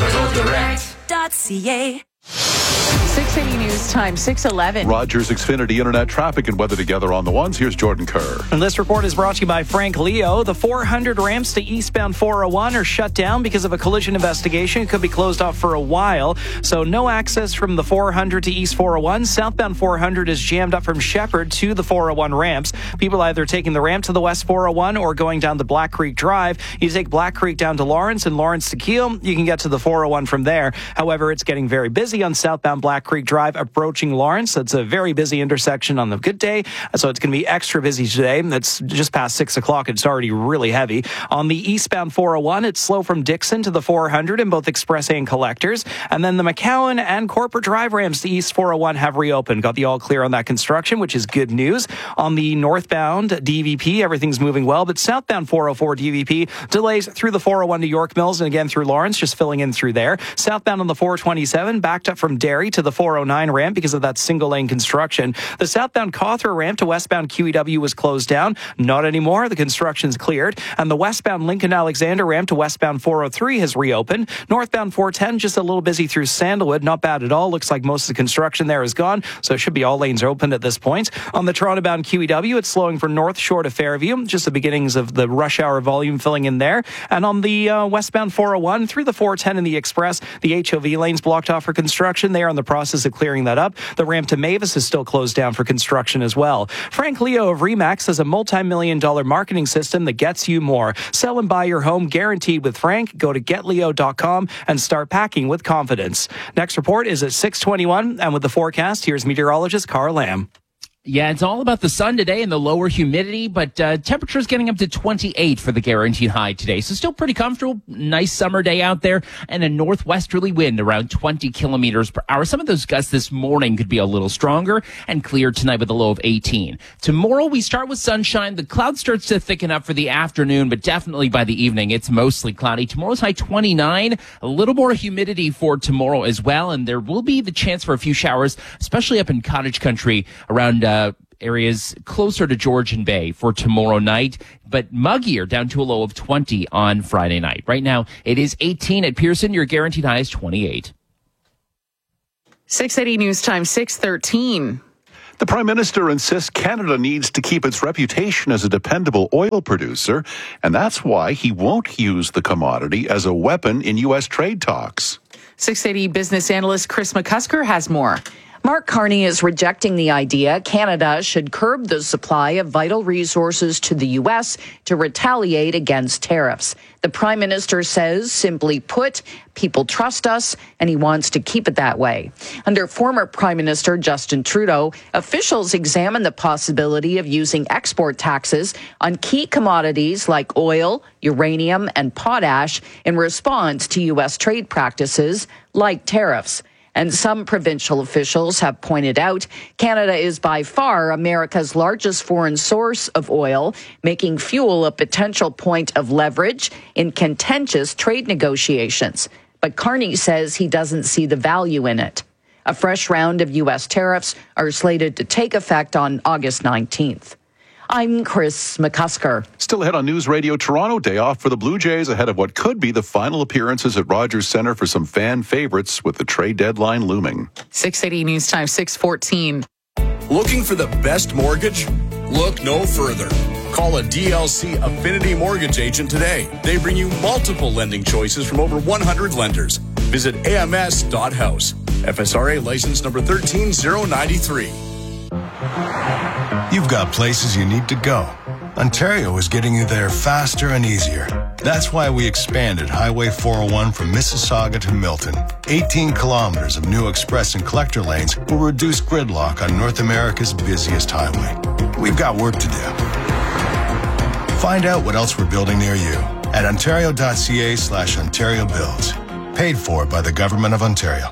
[SPEAKER 19] CapitalDirect.ca.
[SPEAKER 4] 680 News Time, 6:11.
[SPEAKER 3] Rogers Xfinity Internet traffic and weather together on the ones. Here's Jordan Kerr.
[SPEAKER 1] And this report is brought to you by Frank Leo. The 400 ramps to eastbound 401 are shut down because of a collision investigation. It could be closed off for a while. So no access from the 400 to East 401. Southbound 400 is jammed up from Shepherd to the 401 ramps. People either taking the ramp to the West 401 or going down to Black Creek Drive. You take Black Creek down to Lawrence and Lawrence to Kiel. You can get to the 401 from there. However, it's getting very busy on southbound Black Creek Drive approaching Lawrence. That's a very busy intersection on the good day. So it's going to be extra busy today. It's just past 6 o'clock. It's already really heavy. On the eastbound 401, it's slow from Dixon to the 400 in both Express and Collectors. And then the McCowan and Corporate Drive ramps to East 401 have reopened. Got the all clear on that construction, which is good news. On the northbound DVP, everything's moving well. But southbound 404 DVP, delays through the 401 to York Mills and again through Lawrence, just filling in through there. Southbound on the 427, backed up from Derry to the 409 ramp because of that single lane construction. The southbound Cawthra ramp to westbound QEW was closed down. Not anymore. The construction's cleared. And the westbound Lincoln Alexander ramp to westbound 403 has reopened. Northbound 410 just a little busy through Sandalwood. Not bad at all. Looks like most of the construction there is gone. So it should be all lanes open at this point. On the Toronto bound QEW, it's slowing from North Shore to Fairview. Just the beginnings of the rush hour volume filling in there. And on the westbound 401 through the 410 in the Express, the HOV lane's blocked off for construction. They are in the process of clearing that up. The ramp to Mavis is still closed down for construction as well. Frank Leo of RE/MAX has a multi-million-dollar marketing system that gets you more. Sell and buy your home guaranteed with Frank. Go to getleo.com and start packing with confidence. Next report is at 6:21, and with the forecast, here's meteorologist Carl Lamb.
[SPEAKER 2] Yeah, it's all about the sun today and the lower humidity, but temperatures getting up to 28 for the guaranteed high today. So still pretty comfortable. Nice summer day out there, and a northwesterly wind around 20 kilometers per hour. Some of those gusts this morning could be a little stronger, and clear tonight with a low of 18. Tomorrow we start with sunshine. The cloud starts to thicken up for the afternoon, but definitely by the evening it's mostly cloudy. Tomorrow's high 29. A little more humidity for tomorrow as well, and there will be the chance for a few showers, especially up in cottage country around areas closer to Georgian Bay for tomorrow night, but muggier down to a low of 20 on Friday night. Right now, it is 18 at Pearson. Your guaranteed high is 28.
[SPEAKER 4] 680 News Time, 6:13.
[SPEAKER 3] The Prime Minister insists Canada needs to keep its reputation as a dependable oil producer, and that's why he won't use the commodity as a weapon in U.S. trade talks.
[SPEAKER 4] 680 business analyst Chris McCusker has more.
[SPEAKER 29] Mark Carney is rejecting the idea Canada should curb the supply of vital resources to the U.S. to retaliate against tariffs. The Prime Minister says, simply put, people trust us, and he wants to keep it that way. Under former Prime Minister Justin Trudeau, officials examined the possibility of using export taxes on key commodities like oil, uranium, and potash in response to U.S. trade practices like tariffs. And some provincial officials have pointed out Canada is by far America's largest foreign source of oil, making fuel a potential point of leverage in contentious trade negotiations. But Carney says he doesn't see the value in it. A fresh round of U.S. tariffs are slated to take effect on August 19th. I'm Chris McCusker.
[SPEAKER 3] Still ahead on News Radio Toronto, day off for the Blue Jays ahead of what could be the final appearances at Rogers Centre for some fan favorites with the trade deadline looming.
[SPEAKER 4] 680 News Time, 6:14.
[SPEAKER 11] Looking for the best mortgage? Look no further. Call a DLC Affinity Mortgage agent today. They bring you multiple lending choices from over 100 lenders. Visit ams.house. FSRA license number 13093.
[SPEAKER 6] You've got places you need to go. Ontario is getting you there faster and easier. That's why we expanded Highway 401 from Mississauga to Milton. 18 kilometers of new express and collector lanes will reduce gridlock on North America's busiest highway. We've got work to do. Find out what else we're building near you at ontario.ca/Ontario Builds. Paid for by the Government of Ontario.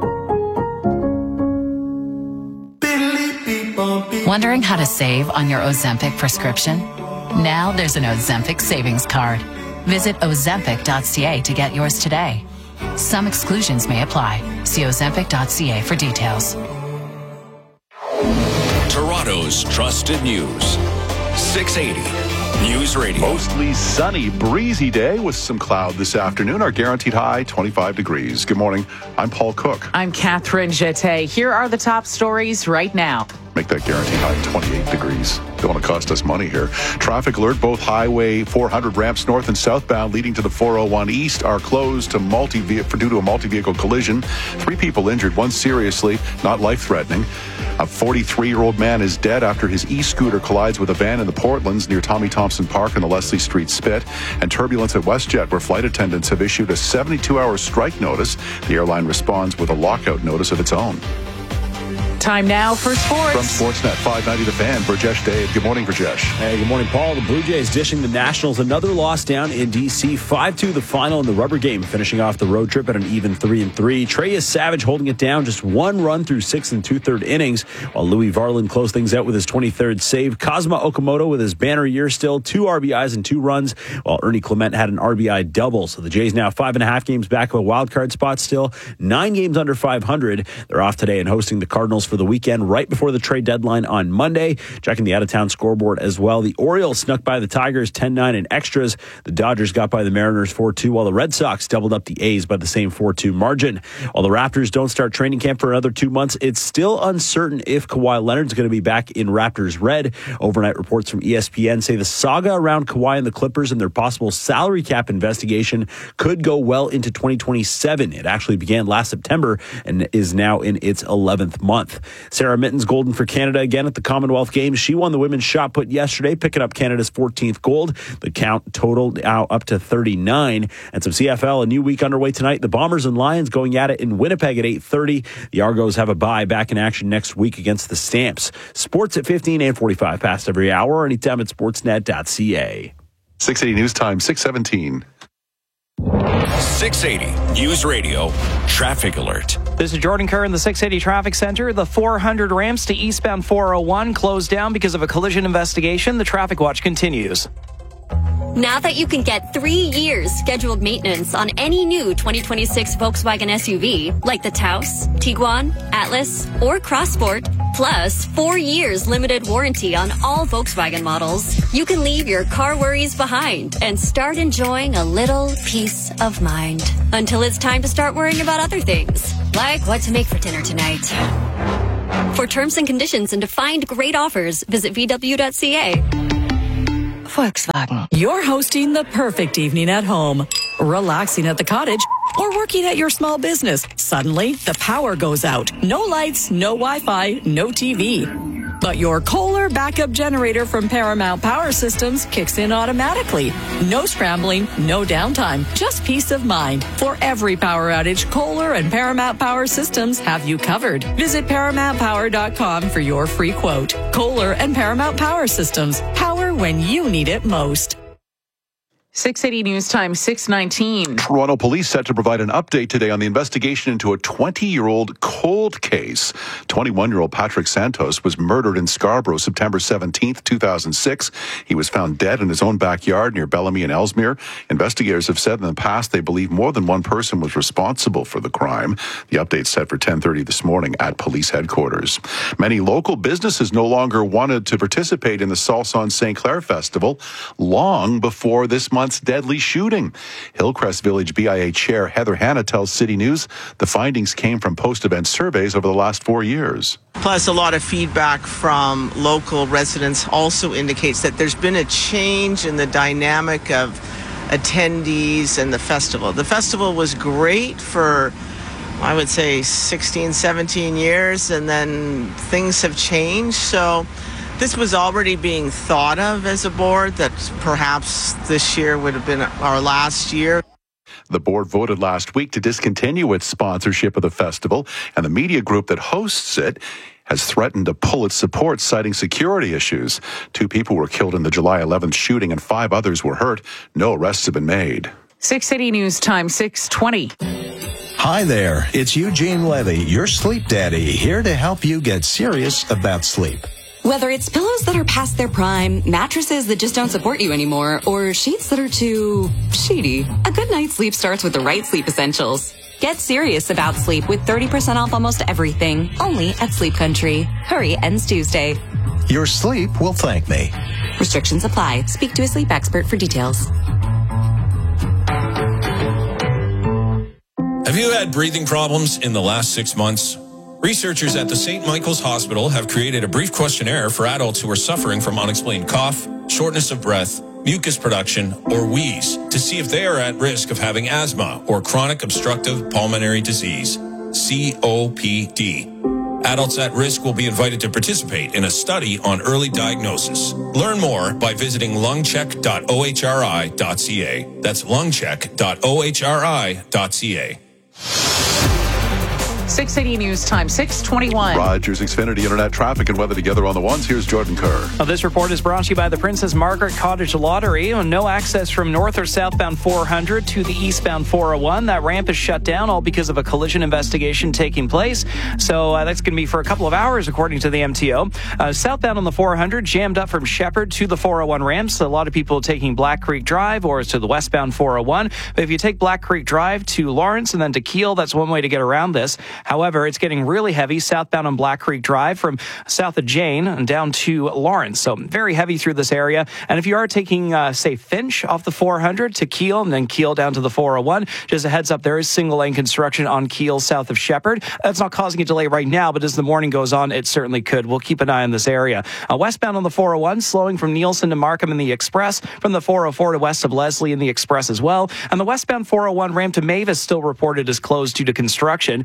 [SPEAKER 7] Wondering how to save on your Ozempic prescription? Now there's an Ozempic savings card. Visit ozempic.ca to get yours today. Some exclusions may apply. See ozempic.ca for details.
[SPEAKER 11] Toronto's trusted news. 680 News Radio.
[SPEAKER 3] Mostly sunny, breezy day with some cloud this afternoon. Our guaranteed high, 25 degrees. Good morning. I'm Paul Cook.
[SPEAKER 4] I'm Catherine Jeté. Here are the top stories right now.
[SPEAKER 3] Make that guaranteed high 28 degrees. Don't want to cost us money here. Traffic alert. Both Highway 400 ramps north and southbound leading to the 401 east are closed to due to a multi-vehicle collision. 3 people injured, 1 seriously, not life-threatening. A 43-year-old man is dead after his e-scooter collides with a van in the Portlands near Tommy Thompson Park in the Leslie Street Spit. And turbulence at WestJet, where flight attendants have issued a 72-hour strike notice. The airline responds with a lockout notice of its own.
[SPEAKER 4] Time now for sports.
[SPEAKER 3] From Sportsnet 590 The Fan, Burjesh Dave. Good morning, Burjesh.
[SPEAKER 31] Hey, good morning, Paul. The Blue Jays dishing the Nationals another loss down in D.C. 5-2 the final in the rubber game, finishing off the road trip at an even 3-3. Treyas Savage holding it down, just 1 run through 6 2/3 innings, while Louis Varland closed things out with his 23rd save. Kazuma Okamoto with his banner year still, 2 RBIs and 2 runs, while Ernie Clement had an RBI double. So the Jays now 5.5 games back of a wild card spot still, 9 games under 500. They're off today and hosting the Cardinals for the weekend right before the trade deadline on Monday. Checking the out-of-town scoreboard as well. The Orioles snuck by the Tigers 10-9 in extras. The Dodgers got by the Mariners 4-2, while the Red Sox doubled up the A's by the same 4-2 margin. While the Raptors don't start training camp for another 2 months, it's still uncertain if Kawhi Leonard's going to be back in Raptors red. Overnight reports from ESPN say the saga around Kawhi and the Clippers and their possible salary cap investigation could go well into 2027. It actually began last September and is now in its 11th month. Sarah Mitten's golden for Canada again at the Commonwealth Games. She won the women's shot put yesterday, picking up Canada's 14th gold. The count totaled now up to 39. And some CFL, a new week underway tonight. The Bombers and Lions going at it in Winnipeg at 8:30. The Argos have a bye, back in action next week against the Stamps. Sports at 15 and 45 past every hour, anytime at sportsnet.ca.
[SPEAKER 3] 680 News Time, 6:17.
[SPEAKER 8] 680 News Radio Traffic Alert.
[SPEAKER 1] This is Jordan Kerr in the 680 Traffic Center. The 400 ramps to eastbound 401 closed down because of a collision investigation. The traffic watch continues.
[SPEAKER 18] Now that you can get 3 years scheduled maintenance on any new 2026 Volkswagen SUV, like the Taos, Tiguan, Atlas, or Crossport, plus 4 years limited warranty on all Volkswagen models, you can leave your car worries behind and start enjoying a little peace of mind. Until it's time to start worrying about other things, like what to make for dinner tonight. For terms and conditions and to find great offers, visit VW.ca.
[SPEAKER 9] Volkswagen. You're hosting the perfect evening at home, relaxing at the cottage, or working at your small business. Suddenly, the power goes out. No lights, no Wi-Fi, no TV. But your Kohler backup generator from Paramount Power Systems kicks in automatically. No scrambling, no downtime, just peace of mind. For every power outage, Kohler and Paramount Power Systems have you covered. Visit ParamountPower.com for your free quote. Kohler and Paramount Power Systems. Power when you need it most.
[SPEAKER 4] 680 News Time, 6:19.
[SPEAKER 3] Toronto police set to provide an update today on the investigation into a 20-year-old cold case. 21-year-old Patrick Santos was murdered in Scarborough September 17th, 2006. He was found dead in his own backyard near Bellamy and Ellesmere. Investigators have said in the past they believe more than one person was responsible for the crime. The update set for 10:30 this morning at police headquarters. Many local businesses no longer wanted to participate in the Salsa St. Clair Festival long before this month's deadly shooting. Hillcrest Village BIA Chair Heather Hanna tells City News the findings came from post-event surveys over the last 4 years.
[SPEAKER 20] Plus, a lot of feedback from local residents also indicates that there's been a change in the dynamic of attendees and the festival. The festival was great for, I would say, 16, 17 years, and then things have changed. So this was already being thought of as a board, that perhaps this year would have been our last year.
[SPEAKER 3] The board voted last week to discontinue its sponsorship of the festival, and the media group that hosts it has threatened to pull its support, citing security issues. 2 people were killed in the July 11th shooting and 5 others were hurt. No arrests have been made.
[SPEAKER 4] 680 News Time, 6:20.
[SPEAKER 21] Hi there, it's Eugene Levy, your sleep daddy, here to help you get serious about sleep.
[SPEAKER 22] Whether it's pillows that are past their prime, mattresses that just don't support you anymore, or sheets that are too shady, a good night's sleep starts with the right sleep essentials. Get serious about sleep with 30% off almost everything, only at Sleep Country. Hurry, ends Tuesday.
[SPEAKER 21] Your sleep will thank me.
[SPEAKER 22] Restrictions apply. Speak to a sleep expert for details.
[SPEAKER 8] Have you had breathing problems in the last 6 months? Researchers at the St. Michael's Hospital have created a brief questionnaire for adults who are suffering from unexplained cough, shortness of breath, mucus production, or wheeze to see if they are at risk of having asthma or chronic obstructive pulmonary disease, COPD. Adults at risk will be invited to participate in a study on early diagnosis. Learn more by visiting lungcheck.ohri.ca. That's lungcheck.ohri.ca.
[SPEAKER 4] 680 News Time, 6:21.
[SPEAKER 3] Rogers Xfinity Internet traffic and weather together on the ones. Here's Jordan Kerr.
[SPEAKER 1] This report is brought to you by the Princess Margaret Cottage Lottery. No access from north or southbound 400 to the eastbound 401. That ramp is shut down, all because of a collision investigation taking place. So that's going to be for a couple of hours, according to the MTO. Southbound on the 400, jammed up from Shepherd to the 401 ramps. A lot of people taking Black Creek Drive or to the westbound 401. But if you take Black Creek Drive to Lawrence and then to Kiel, that's one way to get around this. However, it's getting really heavy southbound on Black Creek Drive from south of Jane and down to Lawrence. So very heavy through this area. And if you are taking, say, Finch off the 400 to Kiel and then Kiel down to the 401, just a heads up, there is single lane construction on Kiel south of Shepherd. That's not causing a delay right now, but as the morning goes on, it certainly could. We'll keep an eye on this area. Westbound on the 401, slowing from Nielsen to Markham in the Express, from the 404 to west of Leslie in the Express as well. And the westbound 401 ramp to Mavis still reported as closed due to construction. On the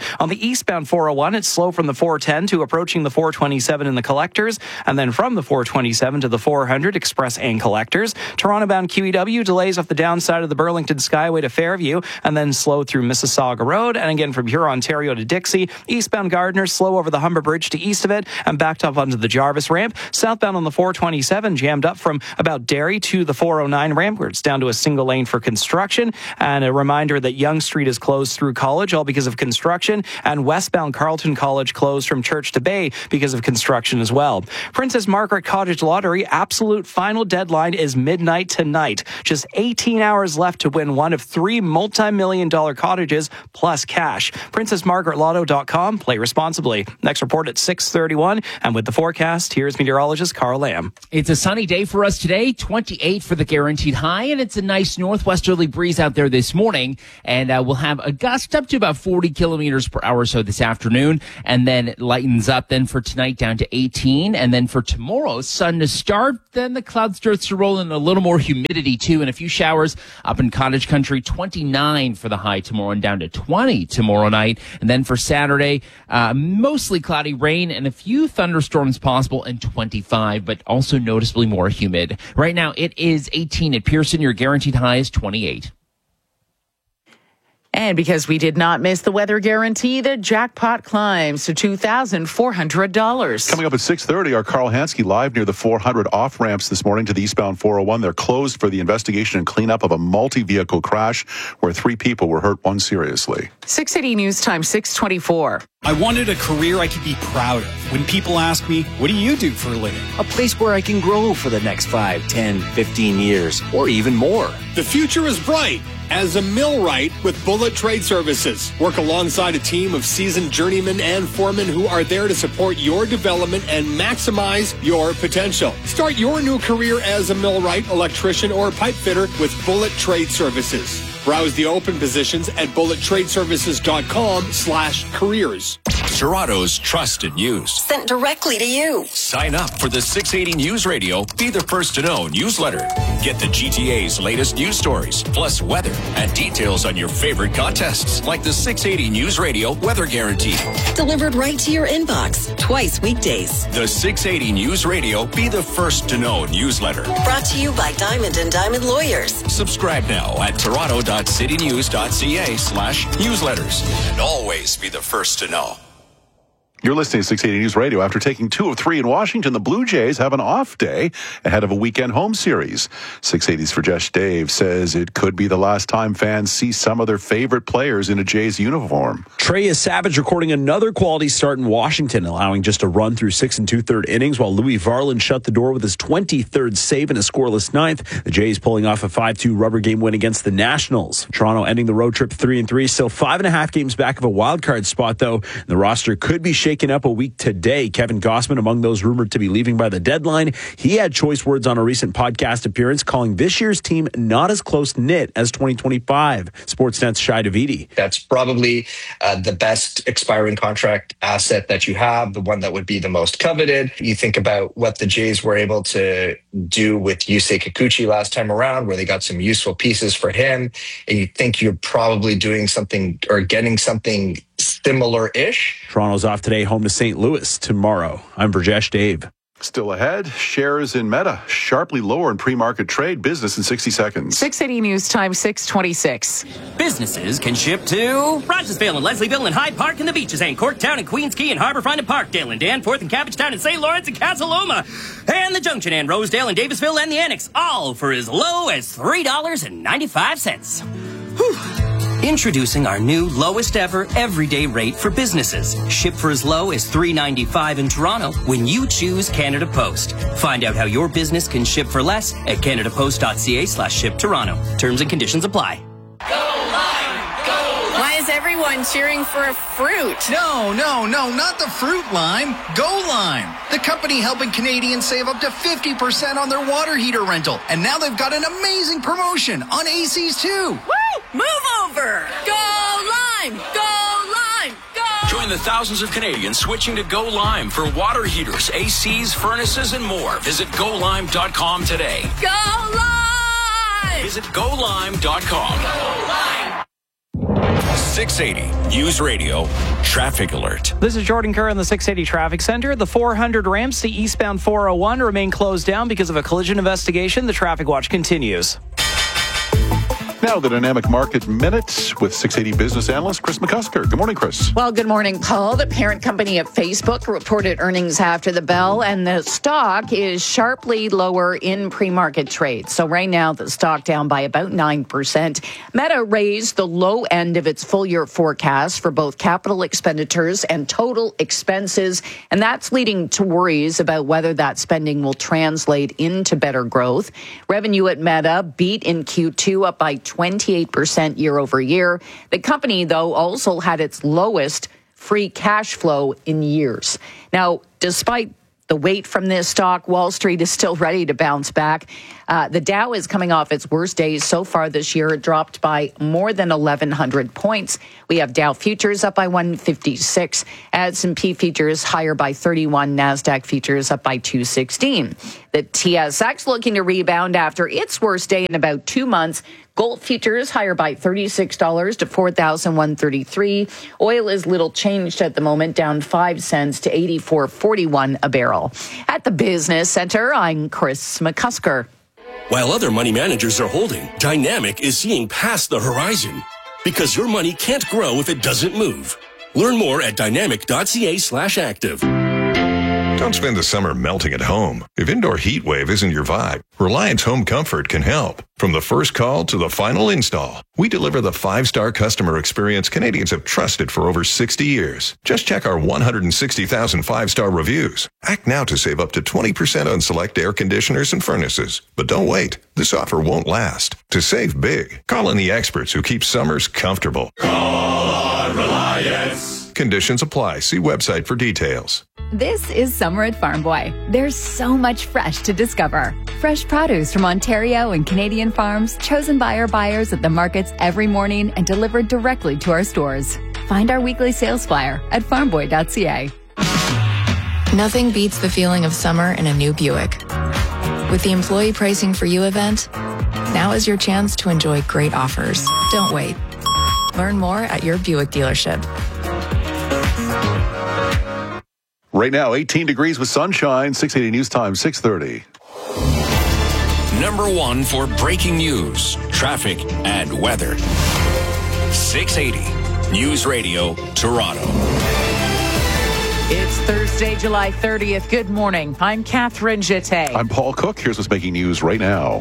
[SPEAKER 1] eastbound 401, it's slow from the 410 to approaching the 427 in the collectors, and then from the 427 to the 400 express and collectors. Toronto-bound QEW delays off the downside of the Burlington Skyway to Fairview, and then slow through Mississauga Road. And again, from Huron, Ontario to Dixie, eastbound Gardner, slow over the Humber Bridge to east of it, and backed up onto the Jarvis ramp. Southbound on the 427, jammed up from about Derry to the 409 ramp, where it's down to a single lane for construction. And a reminder that Yonge Street is closed through College, all because of construction, and westbound Carleton College closed from Church to Bay because of construction as well. Princess Margaret Cottage Lottery absolute final deadline is midnight tonight. Just 18 hours left to win one of 3 multi-million-dollar cottages plus cash. PrincessMargaretLotto.com. Play responsibly. Next report at 6:31, and with the forecast, here's meteorologist Carl Lamb.
[SPEAKER 2] It's a sunny day for us today, 28 for the guaranteed high, and it's a nice northwesterly breeze out there this morning, and we'll have a gust up to about 40 kilometers per hour or so this afternoon, and then it lightens up then for tonight down to 18, and then for tomorrow, sun to start, then the cloud starts to roll in, a little more humidity too, and a few showers up in cottage country. 29 for the high tomorrow and down to 20 tomorrow night, and then for Saturday, mostly cloudy, rain and a few thunderstorms possible, and 25, but also noticeably more humid. Right now it is 18 at Pearson. Your guaranteed high is 28.
[SPEAKER 4] And because we did not miss the weather guarantee, the jackpot climbs to $2,400.
[SPEAKER 3] Coming up at 6:30, our Carl Hansky live near the 400 off-ramps this morning to the eastbound 401. They're closed for the investigation and cleanup of a multi-vehicle crash where 3 people were hurt, 1 seriously.
[SPEAKER 4] 680 News Time, 624.
[SPEAKER 10] I wanted a career I could be proud of. When people ask me, what do you do for a living?
[SPEAKER 12] A place where I can grow for the next 5, 10, 15 years, or even more.
[SPEAKER 10] The future is bright. As a millwright with Bullet Trade Services. Work alongside a team of seasoned journeymen and foremen who are there to support your development and maximize your potential. Start your new career as a millwright, electrician, or pipe fitter with Bullet Trade Services. Browse the open positions at bullettradeservices.com/careers.
[SPEAKER 14] Toronto's trusted news.
[SPEAKER 15] Sent directly to you.
[SPEAKER 14] Sign up for the 680 News Radio Be the First to Know newsletter. Get the GTA's latest news stories, plus weather and details on your favorite contests, like the 680 News Radio Weather Guarantee.
[SPEAKER 15] Delivered right to your inbox, twice weekdays.
[SPEAKER 14] The 680 News Radio Be the First to Know newsletter.
[SPEAKER 15] Brought to you by Diamond & Diamond Lawyers.
[SPEAKER 14] Subscribe now at toronto.citynews.ca/newsletters. And always be the first to know.
[SPEAKER 3] You're listening to 680 News Radio. After taking 2 of 3 in Washington, the Blue Jays have an off day ahead of a weekend home series. 680's Rajesh Dave says it could be the last time fans see some of their favorite players in a Jays uniform.
[SPEAKER 31] Trey Savage recording another quality start in Washington, allowing just a run through 6 2/3 innings, while Louis Varland shut the door with his 23rd save in a scoreless 9th. The Jays pulling off a 5-2 rubber game win against the Nationals. Toronto ending the road trip 3-3, still 5.5 games back of a wild card spot, though. The roster could be shaken up a week today. Kevin Gossman among those rumored to be leaving by the deadline. He had choice words on a recent podcast appearance, calling this year's team not as close-knit as 2025. Sportsnet's Shai Davidi.
[SPEAKER 16] That's probably the best expiring contract asset that you have, the one that would be the most coveted. You think about what the Jays were able to do with Yusei Kikuchi last time around, where they got some useful pieces for him, and you think you're probably doing something or getting something similar-ish.
[SPEAKER 31] Toronto's off today, home to St. Louis tomorrow. I'm Rajesh Dave.
[SPEAKER 3] Still ahead, shares in Meta sharply lower in pre-market trade. Business in 60 seconds.
[SPEAKER 4] 680 News Time, 626.
[SPEAKER 23] Businesses can ship to Rogersville and Leslieville and Hyde Park and the Beaches and Corktown and Queens Quay and Harbourfront and Parkdale and Danforth and Cabbagetown and St. Lawrence and Casa Loma and the Junction and Rosedale and Davisville and the Annex, all for as low as $3.95. Whew. Introducing our new lowest ever everyday rate for businesses. Ship for as low as $3.95 in Toronto when you choose Canada Post. Find out how your business can ship for less at canadapost.ca/ship Toronto. Terms and conditions apply.
[SPEAKER 24] Why is everyone cheering for a fruit?
[SPEAKER 25] No, not the fruit lime. Go Lime, the company helping Canadians save up to 50% on their water heater rental. And now they've got an amazing promotion on ACs too.
[SPEAKER 24] Woo! Move over! Go Lime! Go Lime! Go!
[SPEAKER 14] Join the thousands of Canadians switching to Go Lime for water heaters, ACs, furnaces, and more. Visit GoLime.com today.
[SPEAKER 24] Go Lime!
[SPEAKER 14] Visit GoLime.com.
[SPEAKER 24] Go Lime!
[SPEAKER 14] 680 News Radio Traffic Alert.
[SPEAKER 1] This is Jordan Kerr in the 680 Traffic Center. The 400 ramps to eastbound 401 remain closed down because of a collision investigation. The traffic watch continues.
[SPEAKER 3] Now the Dynamic Market Minute with 680 business analyst Chris McCusker. Good morning, Chris.
[SPEAKER 4] Well, good morning, Paul. The parent company of Facebook reported earnings after the bell, and the stock is sharply lower in pre-market trade. So right now, the stock down by about 9%. Meta raised the low end of its full-year forecast for both capital expenditures and total expenses, and that's leading to worries about whether that spending will translate into better growth. Revenue at Meta beat in Q2, up by 28% year over year. The company, though, also had its lowest free cash flow in years. Now, despite the weight from this stock, Wall Street is still ready to bounce back. The Dow is coming off its worst days so far this year. It dropped by more than 1,100 points. We have Dow futures up by 156, S&P futures higher by 31, NASDAQ futures up by 216. The TSX looking to rebound after its worst day in about 2 months. Gold futures higher by $36 to $4,133. Oil is little changed at the moment, down 5 cents to $84.41 a barrel. At the Business Center, I'm Chris McCusker.
[SPEAKER 5] While other money managers are holding, Dynamic is seeing past the horizon. Because your money can't grow if it doesn't move. Learn more at dynamic.ca/active.
[SPEAKER 6] Don't spend the summer melting at home. If indoor heat wave isn't your vibe, Reliance Home Comfort can help. From the first call to the final install, we deliver the 5-star customer experience Canadians have trusted for over 60 years. Just check our 160,000 5-star reviews. Act now to save up to 20% on select air conditioners and furnaces. But don't wait. This offer won't last. To save big, call in the experts who keep summers comfortable.
[SPEAKER 7] Call on Reliance.
[SPEAKER 6] Conditions apply. See website for details.
[SPEAKER 13] This is summer at Farm Boy. There's so much fresh to discover. Fresh produce from Ontario and Canadian farms, chosen by our buyers at the markets every morning and delivered directly to our stores. Find our weekly sales flyer at farmboy.ca.
[SPEAKER 17] Nothing beats the feeling of summer in a new Buick. With the Employee Pricing for You event, now is your chance to enjoy great offers. Don't wait. Learn more at your Buick dealership.
[SPEAKER 3] Right now, 18 degrees with sunshine, 680 News Time, 6:30.
[SPEAKER 14] Number one for breaking news, traffic, and weather. 680 News Radio, Toronto.
[SPEAKER 4] It's Thursday, July 30th. Good morning. I'm Catherine Jeté.
[SPEAKER 3] I'm Paul Cook. Here's what's making news right now.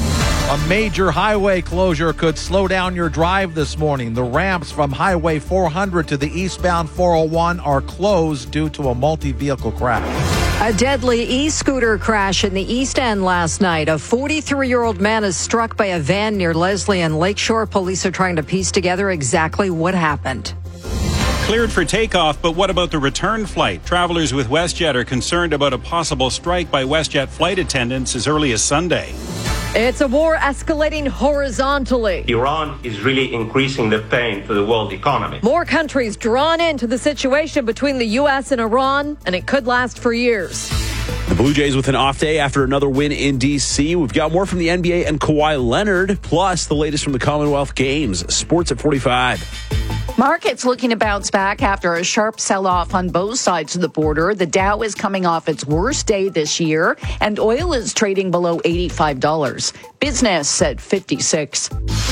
[SPEAKER 19] A major highway closure could slow down your drive this morning. The ramps from Highway 400 to the eastbound 401 are closed due to a multi-vehicle crash.
[SPEAKER 26] A deadly e-scooter crash in the East End last night. A 43-year-old man is struck by a van near Leslie and Lakeshore. Police are trying to piece together exactly what happened.
[SPEAKER 27] Cleared for takeoff, but what about the return flight? Travelers with WestJet are concerned about a possible strike by WestJet flight attendants as early as Sunday.
[SPEAKER 26] It's a war escalating horizontally.
[SPEAKER 28] Iran is really increasing the pain to the world economy.
[SPEAKER 26] More countries drawn into the situation between the U.S. and Iran, and it could last for years.
[SPEAKER 31] The Blue Jays with an off day after another win in D.C. We've got more from the NBA and Kawhi Leonard, plus the latest from the Commonwealth Games. Sports at 45.
[SPEAKER 4] Markets looking to bounce back after a sharp sell-off on both sides of the border. The Dow is coming off its worst day this year, and oil is trading below $85. Business at 56.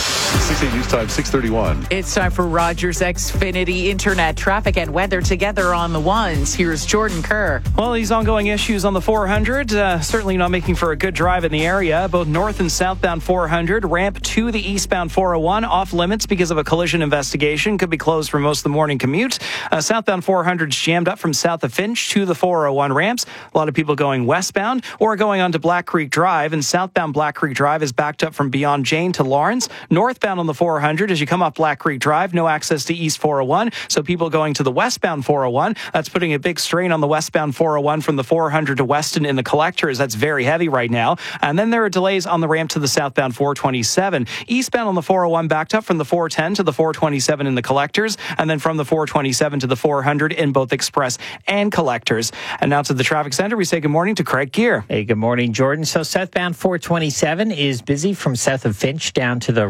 [SPEAKER 3] 680 News Time, 6:31.
[SPEAKER 4] It's time for Rogers Xfinity Internet traffic and weather together on the ones. Here's Jordan Kerr.
[SPEAKER 1] Well, these ongoing issues on the 400, certainly not making for a good drive in the area. Both north and southbound 400, ramp to the eastbound 401 off limits because of a collision investigation. Could be closed for most of the morning commute. Southbound 400's jammed up from south of Finch to the 401 ramps. A lot of people going westbound or going onto Black Creek Drive, and southbound Black Creek Drive is backed up from beyond Jane to Lawrence. Northbound on the 400, as you come off Black Creek Drive, no access to East 401. So people going to the westbound 401, that's putting a big strain on the westbound 401 from the 400 to Weston in the collectors. That's very heavy right now. And then there are delays on the ramp to the southbound 427. Eastbound on the 401 backed up from the 410 to the 427 in the collectors, and then from the 427 to the 400 in both express and collectors. And now to the traffic center, we say good morning to Craig Gear.
[SPEAKER 29] Hey, good morning, Jordan. So southbound 427 is busy from south of Finch down to the ramp to the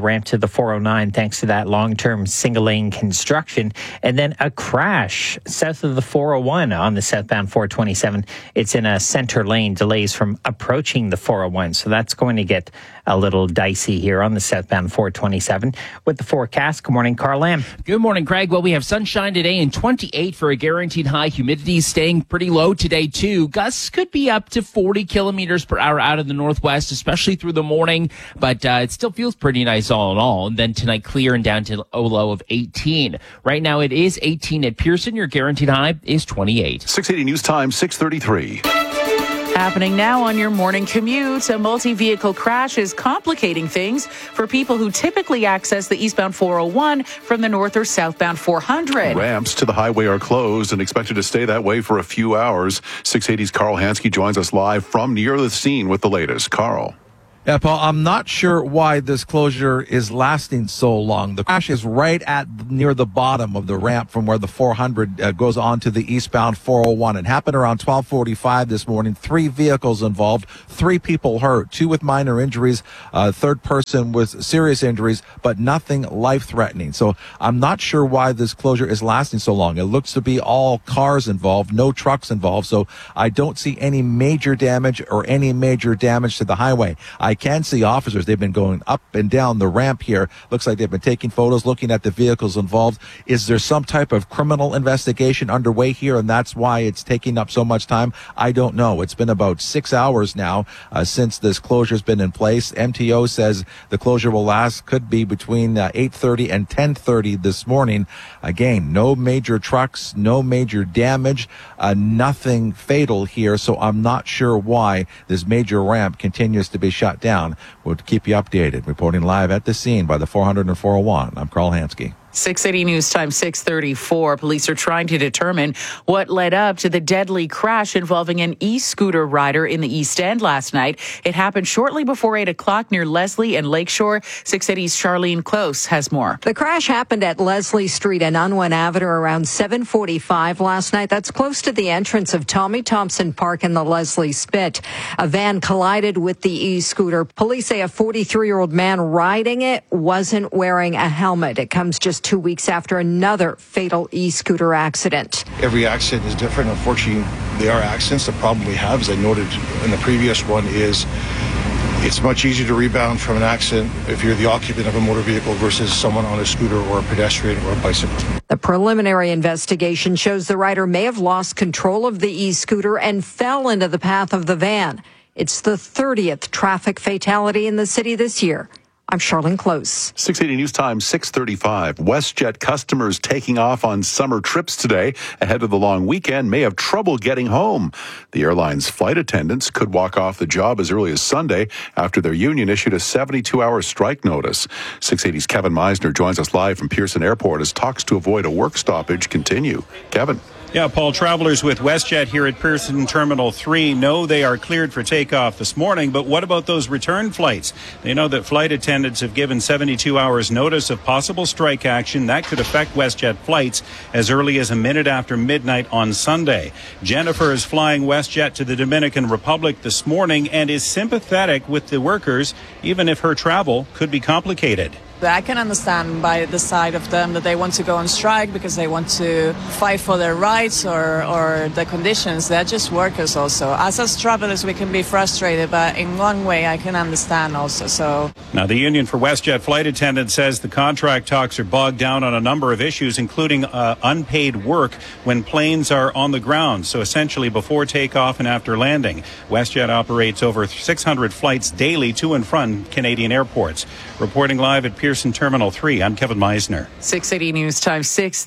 [SPEAKER 2] the 409 thanks to that long-term single-lane construction. And then a crash south of the 401 on the southbound 427. It's in a center lane, delays from approaching the 401. So that's going to get a little dicey here on the southbound 427. With the forecast, good morning, Carl Lamb.
[SPEAKER 8] Good morning, Craig. Well, we have sunshine today and 28 for a guaranteed high. Humidity staying pretty low today, too. Gusts could be up to 40 kilometers per hour out of the northwest, especially through the morning, but it still feels pretty nice all in all. And then tonight, clear and down to a low of 18. Right now, it is 18 at Pearson. Your guaranteed high is 28.
[SPEAKER 3] 680 News Time, 6:33.
[SPEAKER 4] Happening now on your morning commute, a multi-vehicle crash is complicating things for people who typically access the eastbound 401 from the north or southbound 400.
[SPEAKER 3] Ramps to the highway are closed and expected to stay that way for a few hours. 680's Carl Hansky joins us live from near the scene with the latest. Carl.
[SPEAKER 19] Yeah, Paul, I'm not sure why this closure is lasting so long. The crash is right at near the bottom of the ramp from where the 400 goes on to the eastbound 401. It happened around 12:45 this morning. 3 vehicles involved, 3 people hurt, 2 with minor injuries, third person with serious injuries, but nothing life-threatening. So I'm not sure why this closure is lasting so long. It looks to be all cars involved, no trucks involved. So I don't see any major damage or any major damage to the highway. I can see officers. They've been going up and down the ramp here. Looks like they've been taking photos, looking at the vehicles involved. Is there some type of criminal investigation underway here, and that's why it's taking up so much time? I don't know. It's been about 6 hours now since this closure's been in place. MTO says the closure will last, could be between 8:30 and 10:30 this morning. Again, no major trucks, no major damage, nothing fatal here, so I'm not sure why this major ramp continues to be shut down. We'll keep you updated. Reporting live at the scene by the 400 and 401. I'm Carl Hansky.
[SPEAKER 4] 680 News Time, 6:34. Police are trying to determine what led up to the deadly crash involving an e-scooter rider in the East End last night. It happened shortly before 8 o'clock near Leslie and Lakeshore. 680's Charlene Close has more.
[SPEAKER 26] The crash happened at Leslie Street and Unwin Avenue around 7:45 last night. That's close to the entrance of Tommy Thompson Park in the Leslie Spit. A van collided with the e-scooter. Police say a 43-year-old man riding it wasn't wearing a helmet. It comes just 2 weeks after another fatal e-scooter accident.
[SPEAKER 9] Every accident is different. Unfortunately, there are accidents. The problem we have, as I noted in the previous one, is it's much easier to rebound from an accident if you're the occupant of a motor vehicle versus someone on a scooter or a pedestrian or a bicycle.
[SPEAKER 26] The preliminary investigation shows the rider may have lost control of the e-scooter and fell into the path of the van. It's the 30th traffic fatality in the city this year. I'm Charlene Close.
[SPEAKER 3] 680 News Time, 6:35. WestJet customers taking off on summer trips today ahead of the long weekend may have trouble getting home. The airline's flight attendants could walk off the job as early as Sunday after their union issued a 72-hour strike notice. 680's Kevin Meisner joins us live from Pearson Airport as talks to avoid a work stoppage continue. Kevin.
[SPEAKER 27] Yeah, Paul, travelers with WestJet here at Pearson Terminal 3 know they are cleared for takeoff this morning, but what about those return flights? They know that flight attendants have given 72 hours notice of possible strike action that could affect WestJet flights as early as a minute after midnight on Sunday. Jennifer is flying WestJet to the Dominican Republic this morning and is sympathetic with the workers, even if her travel could be complicated.
[SPEAKER 11] I can understand by the side of them that they want to go on strike because they want to fight for their rights or the conditions. They're just workers also. As travelers, we can be frustrated, but in one way I can understand also. So
[SPEAKER 27] now the Union for WestJet Flight Attendants says the contract talks are bogged down on a number of issues, including unpaid work when planes are on the ground. So essentially before takeoff and after landing. WestJet operates over 600 flights daily to and from Canadian airports. Reporting live at Pearson Terminal 3, I'm Kevin Meisner.
[SPEAKER 4] 680 News Time,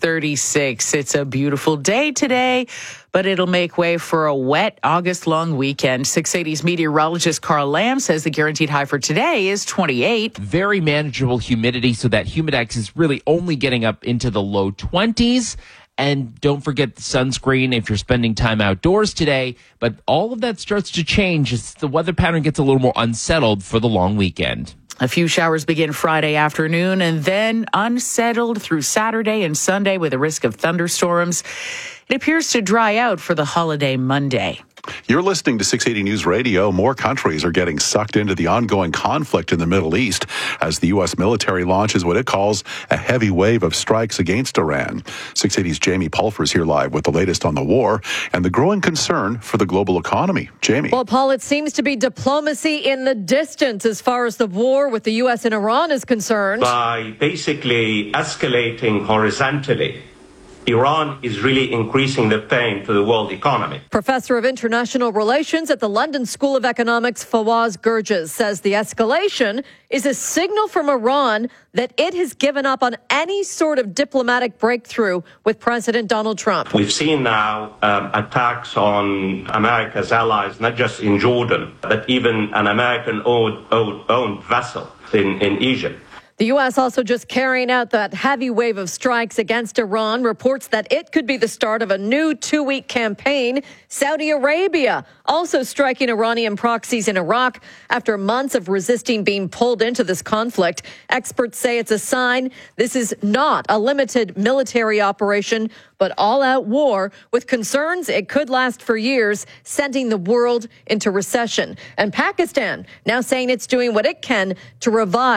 [SPEAKER 4] 6:36. It's a beautiful day today, but it'll make way for a wet August-long weekend. 680's meteorologist Carl Lamb says the guaranteed high for today is 28.
[SPEAKER 8] Very manageable humidity, so that humidex is really only getting up into the low 20s. And don't forget the sunscreen if you're spending time outdoors today. But all of that starts to change as the weather pattern gets a little more unsettled for the long weekend.
[SPEAKER 4] A few showers begin Friday afternoon and then unsettled through Saturday and Sunday with a risk of thunderstorms. It appears to dry out for the holiday Monday.
[SPEAKER 3] You're listening to 680 News Radio. More countries are getting sucked into the ongoing conflict in the Middle East as the U.S. military launches what it calls a heavy wave of strikes against Iran. 680's Jamie Pulfer is here live with the latest on the war and the growing concern for the global economy. Jamie.
[SPEAKER 10] Well, Paul, it seems to be diplomacy in the distance as far as the war with the U.S. and Iran is concerned.
[SPEAKER 28] By basically escalating horizontally, Iran is really increasing the pain to the world economy.
[SPEAKER 10] Professor of International Relations at the London School of Economics, Fawaz Gurges, says the escalation is a signal from Iran that it has given up on any sort of diplomatic breakthrough with President Donald Trump.
[SPEAKER 28] We've seen now attacks on America's allies, not just in Jordan, but even an American-owned vessel in Egypt.
[SPEAKER 10] The U.S. also just carrying out that heavy wave of strikes against Iran, reports that it could be the start of a new 2-week campaign. Saudi Arabia also striking Iranian proxies in Iraq after months of resisting being pulled into this conflict. Experts say it's a sign this is not a limited military operation, but all-out war with concerns it could last for years, sending the world into recession. And Pakistan now saying it's doing what it can to revive